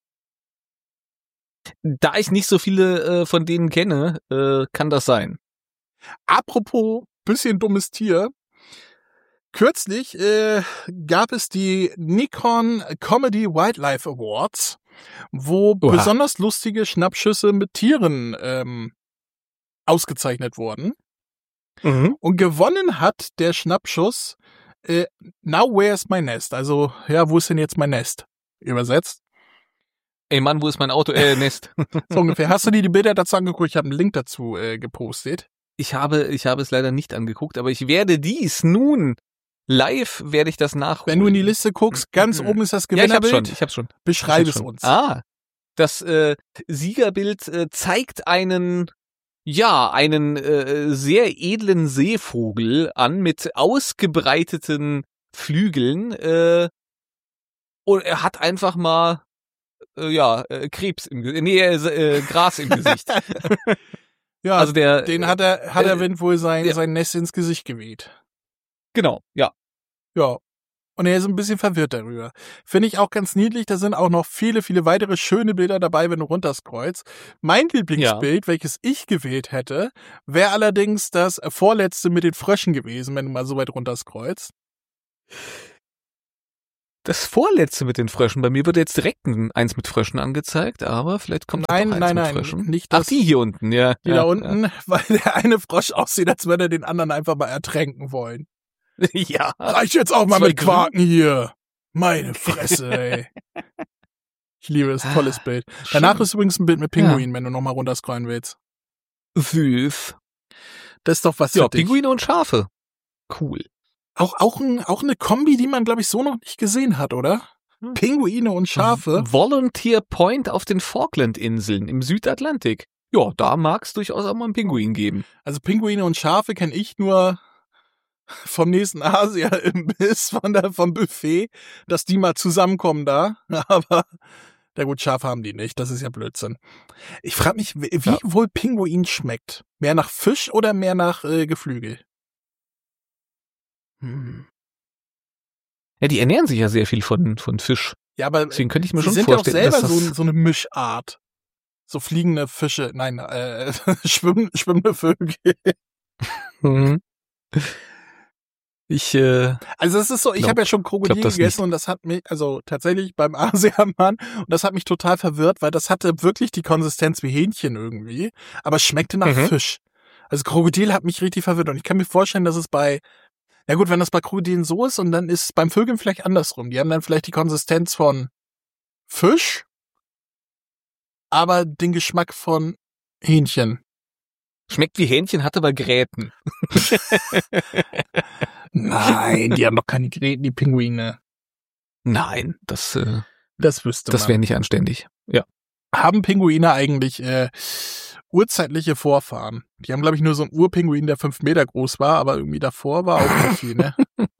Da ich nicht so viele von denen kenne, kann das sein. Apropos bisschen dummes Tier. Kürzlich gab es die Nikon Comedy Wildlife Awards, wo besonders lustige Schnappschüsse mit Tieren ausgezeichnet wurden. Und gewonnen hat der Schnappschuss Now Where's My Nest? Also, ja, wo ist denn jetzt mein Nest? Übersetzt. Ey Mann, wo ist mein Auto? Nest. So ungefähr. Hast du dir die Bilder dazu angeguckt? Ich habe einen Link dazu gepostet. Ich habe es leider nicht angeguckt, aber ich werde dies nun live werde ich das nachholen. Wenn du in die Liste guckst, ganz oben ist das Gewinnerbild. Ich hab's schon. Beschreib es uns. Das Siegerbild zeigt einen sehr edlen Seevogel an mit ausgebreiteten Flügeln und er hat einfach mal Krebs im Gesicht, Gras im Gesicht. Ja, also den hat der Wind wohl sein Nest ins Gesicht geweht. Genau, ja. Ja. Und er ist ein bisschen verwirrt darüber. Finde ich auch ganz niedlich. Da sind auch noch viele, viele weitere schöne Bilder dabei, wenn du runterscrollst. Mein Lieblingsbild, welches ich gewählt hätte, wäre allerdings das vorletzte mit den Fröschen gewesen, wenn du mal so weit runterscrollst. Das vorletzte mit den Fröschen. Bei mir wird jetzt direkt eins mit Fröschen angezeigt, aber vielleicht kommt nein, noch eins mit Fröschen. Nicht das. Ach, die hier unten, ja. Die da unten, weil der eine Frosch aussieht, als würde er den anderen einfach mal ertränken wollen. Ja. Reicht jetzt auch mal mit Quaken hier. Meine Fresse, ey. Ich liebe das, tolles Bild. Danach ist übrigens ein Bild mit Pinguinen, wenn du nochmal runterscrollen willst. Süß. Das ist doch was für dich. Pinguine und Schafe. Cool. Auch eine Kombi, die man, glaube ich, so noch nicht gesehen hat, oder? Pinguine und Schafe. Volunteer Point auf den Falklandinseln im Südatlantik. Ja, da mag es durchaus auch mal einen Pinguin geben. Also Pinguine und Schafe kenne ich nur vom nächsten Asia-Imbiss, vom Buffet, dass die mal zusammenkommen da. Aber, na gut, Schafe haben die nicht, das ist ja Blödsinn. Ich frage mich, wie wohl Pinguin schmeckt. Mehr nach Fisch oder mehr nach Geflügel? Ja, die ernähren sich ja sehr viel von Fisch. Ja, aber deswegen könnte ich mir schon sind vorstellen, ja auch selber so eine Mischart. So fliegende Fische, nein, schwimmende Vögel. Mhm. Also es ist so, ich habe ja schon Krokodil gegessen nicht. Und das hat mich, also tatsächlich beim Asiamann, und das hat mich total verwirrt, weil das hatte wirklich die Konsistenz wie Hähnchen irgendwie, aber es schmeckte nach Fisch. Also Krokodil hat mich richtig verwirrt und ich kann mir vorstellen, dass es na gut, wenn das bei Krokodilen so ist und dann ist es beim Vögeln vielleicht andersrum. Die haben dann vielleicht die Konsistenz von Fisch, aber den Geschmack von Hähnchen. Schmeckt wie Hähnchen, hat aber Gräten. Nein, die haben doch keine Gräten, die Pinguine. Nein, das wüsste man. Das wäre nicht anständig. Ja. Haben Pinguine eigentlich urzeitliche Vorfahren? Die haben, glaube ich, nur so einen Urpinguin, der 5 Meter groß war, aber irgendwie davor war auch nicht viel, ne?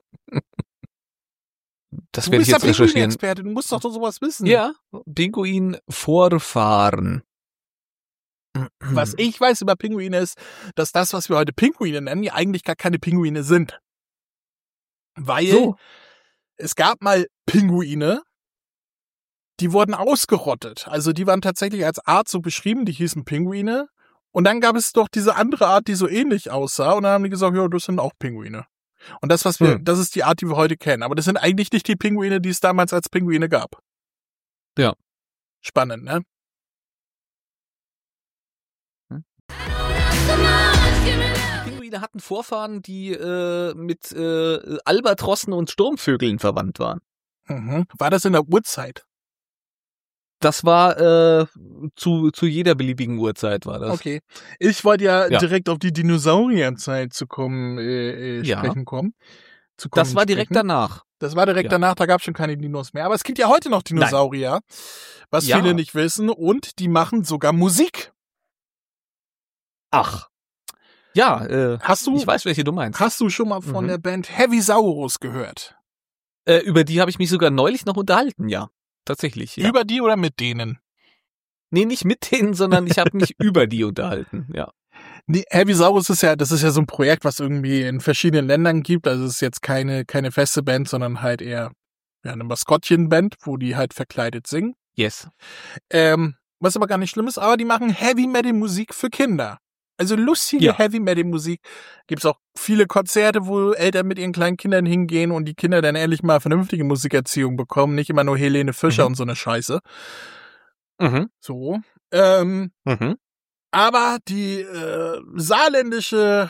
Das werde ich jetzt recherchieren. Pinguin-Experte, du musst doch sowas wissen. Ja, Pinguin-Vorfahren. Was ich weiß über Pinguine ist, dass das, was wir heute Pinguine nennen, ja eigentlich gar keine Pinguine sind. Weil es gab mal Pinguine, die wurden ausgerottet. Also die waren tatsächlich als Art so beschrieben, die hießen Pinguine. Und dann gab es doch diese andere Art, die so ähnlich aussah. Und dann haben die gesagt, ja, das sind auch Pinguine. Und das, das ist die Art, die wir heute kennen. Aber das sind eigentlich nicht die Pinguine, die es damals als Pinguine gab. Ja. Spannend, ne? Pinguine hatten Vorfahren, die mit Albatrossen und Sturmvögeln verwandt waren. Mhm. War das in der Urzeit? Das war zu jeder beliebigen Uhrzeit war das. Okay. Ich wollte ja direkt auf die Dinosaurierzeit sprechen kommen. Das war direkt danach. Das war direkt danach, da gab es schon keine Dinos mehr. Aber es gibt ja heute noch Dinosaurier, was viele nicht wissen. Und die machen sogar Musik. Ach. Ja, ich weiß, welche du meinst. Hast du schon mal von der Band Heavisaurus gehört? Über die habe ich mich sogar neulich noch unterhalten, ja. Tatsächlich, ja. Über die oder mit denen? Nee, nicht mit denen, sondern ich habe mich über die unterhalten, ja. Die Heavisaurus ist ja so ein Projekt, was irgendwie in verschiedenen Ländern gibt. Also es ist jetzt keine feste Band, sondern halt eher eine Maskottchenband, wo die halt verkleidet singen. Yes. Was aber gar nicht schlimm ist, aber die machen Heavy-Metal-Musik für Kinder. Also lustige Heavy-Metal-Musik. Gibt's auch viele Konzerte, wo Eltern mit ihren kleinen Kindern hingehen und die Kinder dann endlich mal vernünftige Musikerziehung bekommen. Nicht immer nur Helene Fischer und so eine Scheiße. Mhm. So. Aber die saarländische...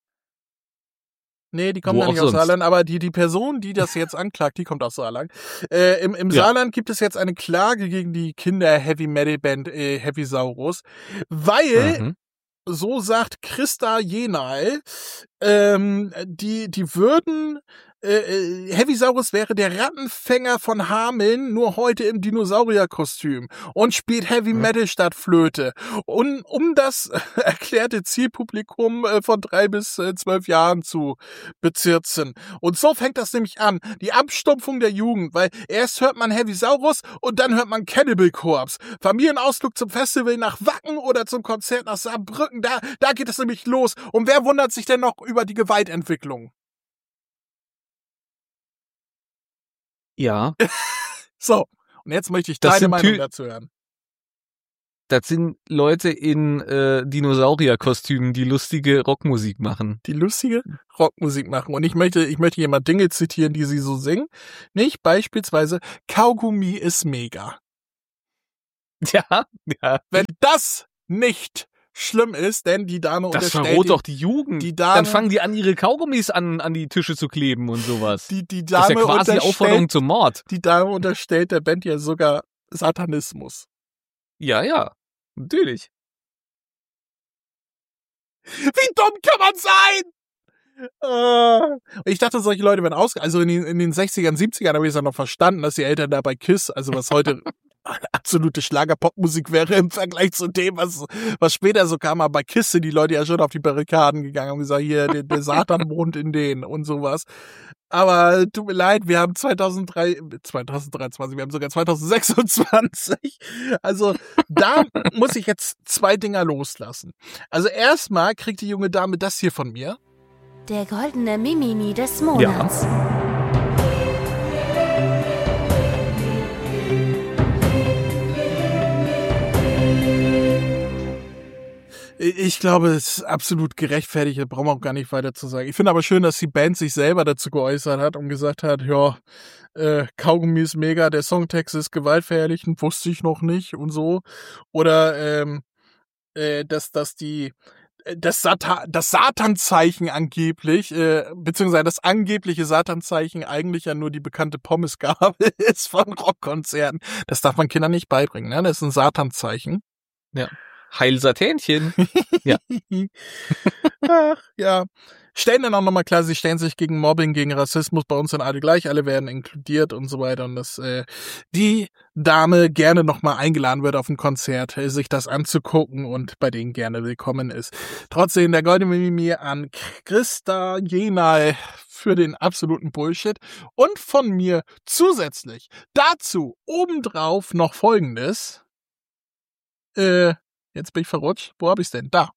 Nee, die kommt ja nicht aus Saarland, aber die Person, die das jetzt anklagt, die kommt aus Saarland. Im Saarland gibt es jetzt eine Klage gegen die Kinder-Heavy-Metal-Band Heavisaurus, weil... So sagt Christa Jenal, die würden, Heavisaurus wäre der Rattenfänger von Hameln, nur heute im Dinosaurierkostüm und spielt Heavy Metal statt Flöte. Und um das erklärte Zielpublikum von 3 bis 12 Jahren zu bezirzen. Und so fängt das nämlich an. Die Abstumpfung der Jugend, weil erst hört man Heavisaurus und dann hört man Cannibal Corpse. Familienausflug zum Festival nach Wacken oder zum Konzert nach Saarbrücken, da geht es nämlich los. Und wer wundert sich denn noch über die Gewaltentwicklung? Ja. So, und jetzt möchte ich deine Meinung dazu hören. Das sind Leute in Dinosaurierkostümen, die lustige Rockmusik machen. Die lustige Rockmusik machen. Und ich möchte hier mal Dinge zitieren, die sie so singen. Nicht? Beispielsweise, Kaugummi ist mega. Ja. Wenn das nicht schlimm ist, denn die Dame unterstellt... Das verroht doch die Jugend. Die Dame, dann fangen die an, ihre Kaugummis an die Tische zu kleben und sowas. Die Dame das ist ja quasi Aufforderung zum Mord. Die Dame unterstellt der Band ja sogar Satanismus. Ja, natürlich. Wie dumm kann man sein? Ich dachte, solche Leute werden also in den 60ern, 70ern habe ich es ja noch verstanden, dass die Eltern da bei KISS, also was heute absolute Schlager-Pop-Musik wäre im Vergleich zu dem, was später so kam, aber bei KISS sind die Leute ja schon auf die Barrikaden gegangen und gesagt, hier, der Satan wohnt in denen und sowas. Aber tut mir leid, wir haben 2023, wir haben sogar 2026. Also da muss ich jetzt 2 Dinger loslassen. Also erstmal kriegt die junge Dame das hier von mir. Der goldene Mimimi des Monats. Ja. Ich glaube, es ist absolut gerechtfertigt, da brauchen wir auch gar nicht weiter zu sagen. Ich finde aber schön, dass die Band sich selber dazu geäußert hat und gesagt hat, ja, Kaugummi ist mega, der Songtext ist gewaltverherrlichend, wusste ich noch nicht und so. Oder dass das Satanzeichen angeblich, beziehungsweise das angebliche Satanzeichen eigentlich ja nur die bekannte Pommesgabel ist von Rockkonzerten. Das darf man Kindern nicht beibringen, ne? Das ist ein Satanzeichen. Ja. Heil Satänchen. Ja. Ach, ja. Stellen dann auch nochmal klar, sie stellen sich gegen Mobbing, gegen Rassismus, bei uns sind alle gleich, alle werden inkludiert und so weiter und dass die Dame gerne nochmal eingeladen wird auf ein Konzert, sich das anzugucken und bei denen gerne willkommen ist. Trotzdem der goldene Mimimi an Christa Jenal für den absoluten Bullshit und von mir zusätzlich dazu obendrauf noch Folgendes. Jetzt bin ich verrutscht. Wo hab ich's denn? Da.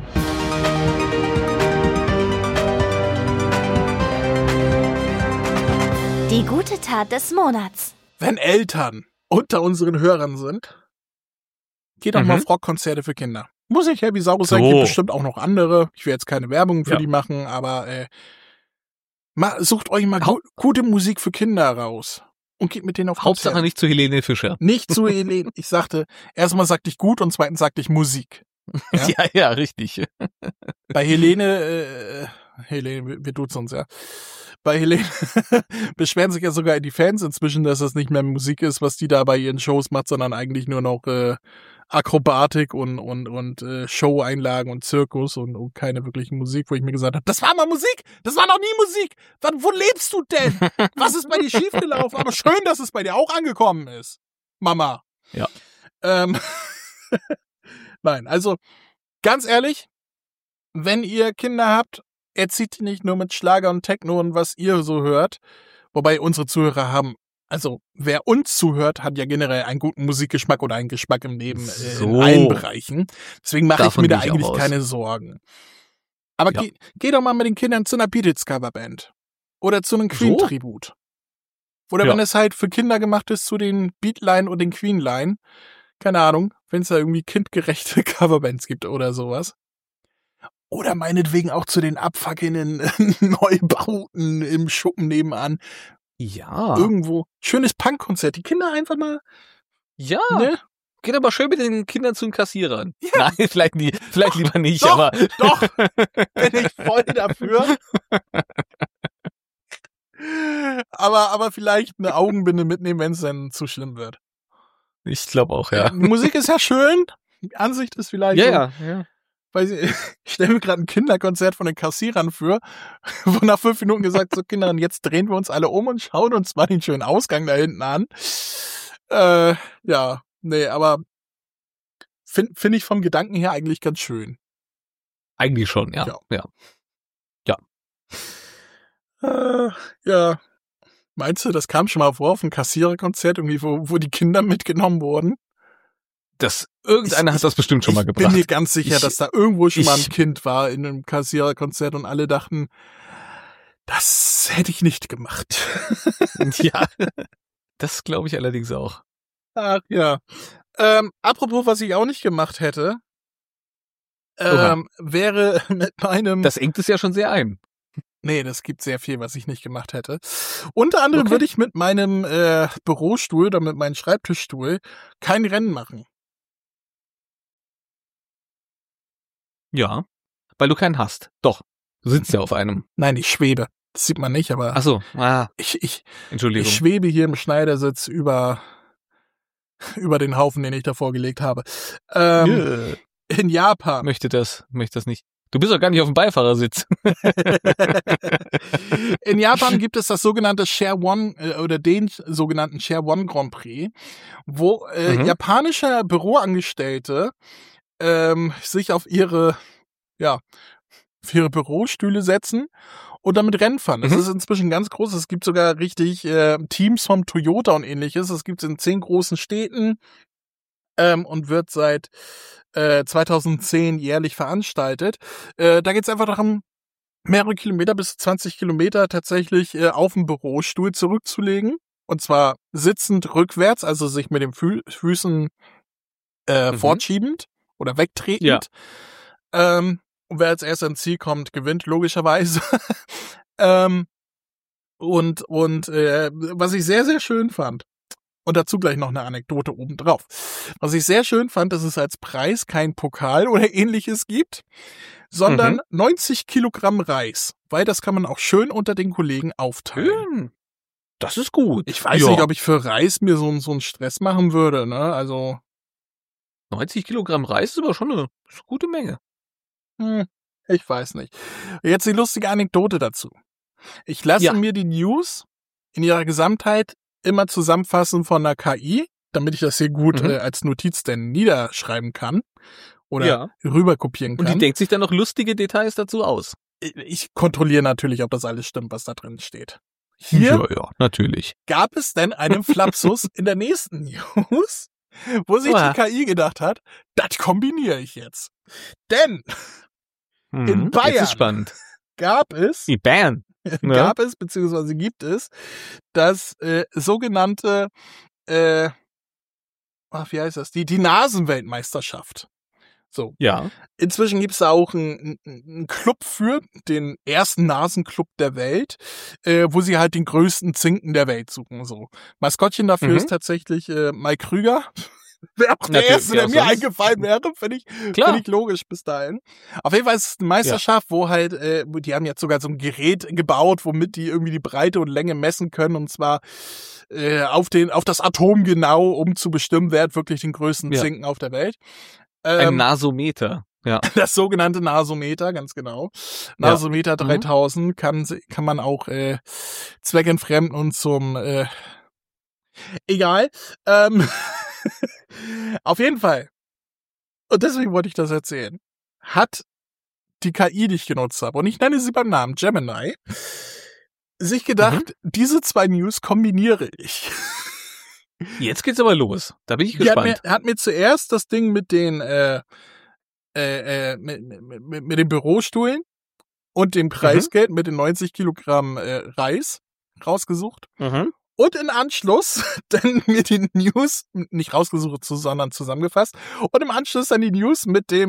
Die gute Tat des Monats. Wenn Eltern unter unseren Hörern sind, geht doch mal auf Rockkonzerte für Kinder. Muss nicht Heavisaurus sein, gibt bestimmt auch noch andere. Ich will jetzt keine Werbung für die machen, aber sucht euch mal gute Musik für Kinder raus. Und geht mit denen auf Konzerte. Hauptsache nicht zu Helene Fischer. Nicht zu Helene. Ich sagte, erstmal sagte ich gut und zweitens sagte ich Musik. Ja, richtig. Bei Helene, wir duzen uns, ja. Bei Helene beschweren sich ja sogar die Fans inzwischen, dass das nicht mehr Musik ist, was die da bei ihren Shows macht, sondern eigentlich nur noch Akrobatik und Show-Einlagen und Zirkus und keine wirkliche Musik, wo ich mir gesagt habe, das war mal Musik, das war noch nie Musik. Wo lebst du denn? Was ist bei dir schiefgelaufen? Aber schön, dass es bei dir auch angekommen ist, Mama. Ja. Nein, also ganz ehrlich, wenn ihr Kinder habt, erzieht die nicht nur mit Schlager und Techno und was ihr so hört, wobei unsere Zuhörer haben, also wer uns zuhört, hat ja generell einen guten Musikgeschmack oder einen Geschmack im Leben in allen Bereichen. Deswegen mache ich mir da eigentlich keine Sorgen. Aber geh doch mal mit den Kindern zu einer Beatles-Coverband oder zu einem Queen-Tribut. Oder wenn es halt für Kinder gemacht ist, zu den Beatline und den Queenline. Keine Ahnung, wenn es da irgendwie kindgerechte Coverbands gibt oder sowas. Oder meinetwegen auch zu den abfuckenden Neubauten im Schuppen nebenan. Ja. Irgendwo. Schönes Punkkonzert. Die Kinder einfach mal. Ja. Ne? Geht aber schön mit den Kindern zu den Kassierern. Ja. Nein, vielleicht lieber nicht, doch, aber. Doch, bin ich voll dafür. aber vielleicht eine Augenbinde mitnehmen, wenn es dann zu schlimm wird. Ich glaube auch, ja. Die Musik ist ja schön. Die Ansicht ist vielleicht ja. weiß ich stelle mir gerade ein Kinderkonzert von den Kassierern vor, wo nach 5 Minuten gesagt, so Kinder, jetzt drehen wir uns alle um und schauen uns mal den schönen Ausgang da hinten an. Ja, nee, aber find ich vom Gedanken her eigentlich ganz schön. Eigentlich schon, ja. Ja. Meinst du, das kam schon mal vor auf einem Kassiererkonzert, irgendwie, wo die Kinder mitgenommen wurden? Irgendeiner hat das bestimmt schon mal gebracht. Ich bin mir ganz sicher, dass da irgendwo schon mal ein Kind war in einem Kassiererkonzert und alle dachten, das hätte ich nicht gemacht. Ja, das glaube ich allerdings auch. Ach ja. Apropos, was ich auch nicht gemacht hätte, wäre mit meinem... Das engt es ja schon sehr ein. Nee, das gibt sehr viel, was ich nicht gemacht hätte. Unter anderem würde ich mit meinem Bürostuhl oder mit meinem Schreibtischstuhl kein Rennen machen. Ja, weil du keinen hast. Doch, du sitzt ja auf einem. Nein, ich schwebe. Das sieht man nicht, aber ach so, Entschuldigung. Ich schwebe hier im Schneidersitz über den Haufen, den ich davor gelegt habe. In Japan. Möchte das nicht. Du bist doch gar nicht auf dem Beifahrersitz. In Japan gibt es das sogenannte Share One oder den sogenannten Share One Grand Prix, wo japanische Büroangestellte sich auf ihre Bürostühle setzen und damit Rennen fahren. Das ist inzwischen ganz groß. Es gibt sogar richtig Teams vom Toyota und ähnliches. Das gibt es in 10 großen Städten und wird seit 2010 jährlich veranstaltet. Da geht es einfach darum, mehrere Kilometer bis 20 Kilometer tatsächlich auf dem Bürostuhl zurückzulegen. Und zwar sitzend rückwärts, also sich mit den Füßen fortschiebend oder wegtretend. Ja. Und wer als erster ins Ziel kommt, gewinnt logischerweise. Was ich sehr, sehr schön fand, und dazu gleich noch eine Anekdote obendrauf. Was ich sehr schön fand, dass es als Preis kein Pokal oder ähnliches gibt, sondern 90 Kilogramm Reis. Weil das kann man auch schön unter den Kollegen aufteilen. Das ist gut. Ich weiß nicht, ob ich für Reis mir so einen Stress machen würde, ne? Also 90 Kilogramm Reis ist aber schon eine gute Menge. Ich weiß nicht. Jetzt die lustige Anekdote dazu. Ich lasse mir die News in ihrer Gesamtheit immer zusammenfassen von einer KI, damit ich das hier gut als Notiz denn niederschreiben kann oder rüberkopieren kann. Und die denkt sich dann noch lustige Details dazu aus. Ich kontrolliere natürlich, ob das alles stimmt, was da drin steht. Hier natürlich. Gab es denn einen Flapsus in der nächsten News, wo sich die KI gedacht hat, das kombiniere ich jetzt. Denn in Bayern jetzt ist spannend. gab es beziehungsweise gibt es das sogenannte wie heißt das? Die Nasenweltmeisterschaft. So. Ja. Inzwischen gibt es da auch einen Club für, den ersten Nasenclub der Welt, wo sie halt den größten Zinken der Welt suchen. So. Maskottchen dafür ist tatsächlich Mike Krüger. Wäre auch der erste, der mir eingefallen wäre, finde ich logisch bis dahin. Auf jeden Fall ist es eine Meisterschaft, wo halt, die haben jetzt sogar so ein Gerät gebaut, womit die irgendwie die Breite und Länge messen können, und zwar auf das Atom genau, um zu bestimmen, wer hat wirklich den größten Zinken auf der Welt. Ein Nasometer. Ja. Das sogenannte Nasometer, ganz genau. Nasometer 3000 kann man auch zweckentfremden und zum egal. Auf jeden Fall. Und deswegen wollte ich das erzählen. Hat die KI, die ich genutzt habe, und ich nenne sie beim Namen Gemini, sich gedacht, diese 2 News kombiniere ich. Jetzt geht's aber los. Da bin ich gespannt. Hat mir zuerst das Ding mit den mit den Bürostuhlen und dem Preisgeld mit den 90 Kilogramm Reis rausgesucht. Und in Anschluss dann mir die News, nicht rausgesucht, sondern zusammengefasst, und im Anschluss dann die News mit der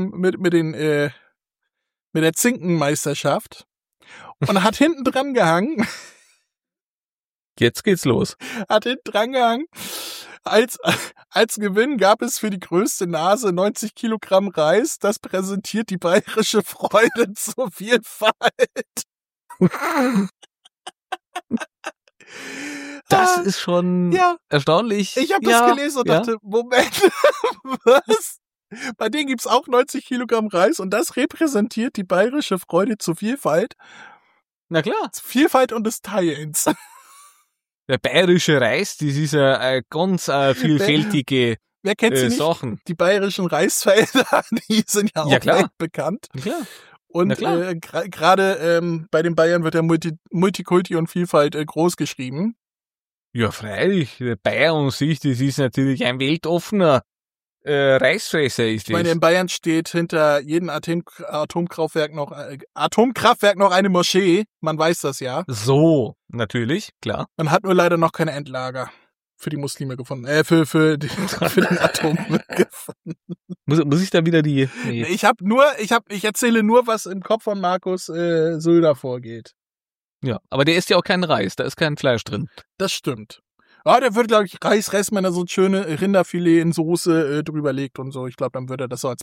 Zinkenmeisterschaft, und hat hinten dran gehangen. Jetzt geht's los. Hat hinten dran gehangen. Als Gewinn gab es für die größte Nase 90 Kilogramm Reis. Das präsentiert die bayerische Freude zur Vielfalt. Das ist schon erstaunlich. Ich habe das gelesen und dachte, Moment, was? Bei denen gibt's auch 90 Kilogramm Reis und das repräsentiert die bayerische Freude zur Vielfalt. Na klar. Vielfalt und des Teilens. Der bayerische Reis, das ist eine ganz vielfältige Wer kennt sie nicht? Sachen. Die bayerischen Reisfelder, die sind ja auch weltbekannt. Ja, klar. Und gerade bei den Bayern wird ja Multikulti und Vielfalt groß geschrieben. Ja, freilich. Der Bayer an sich, das ist natürlich ein weltoffener Reisfresser ist das. Ich meine, in Bayern steht hinter jedem Atomkraftwerk noch eine Moschee. Man weiß das ja. So, natürlich, klar. Man hat nur leider noch keine Endlager für die Muslime gefunden. Für den Atommüll gefunden. Muss ich da wieder die... Nee. Ich erzähle nur, was im Kopf von Markus Söder vorgeht. Ja, aber der isst ja auch keinen Reis, da ist kein Fleisch drin. Das stimmt. Ja, der würde, glaube ich, Reis, wenn er so ein schöne Rinderfilet in Soße drüber legt und so. Ich glaube, dann würde er das so als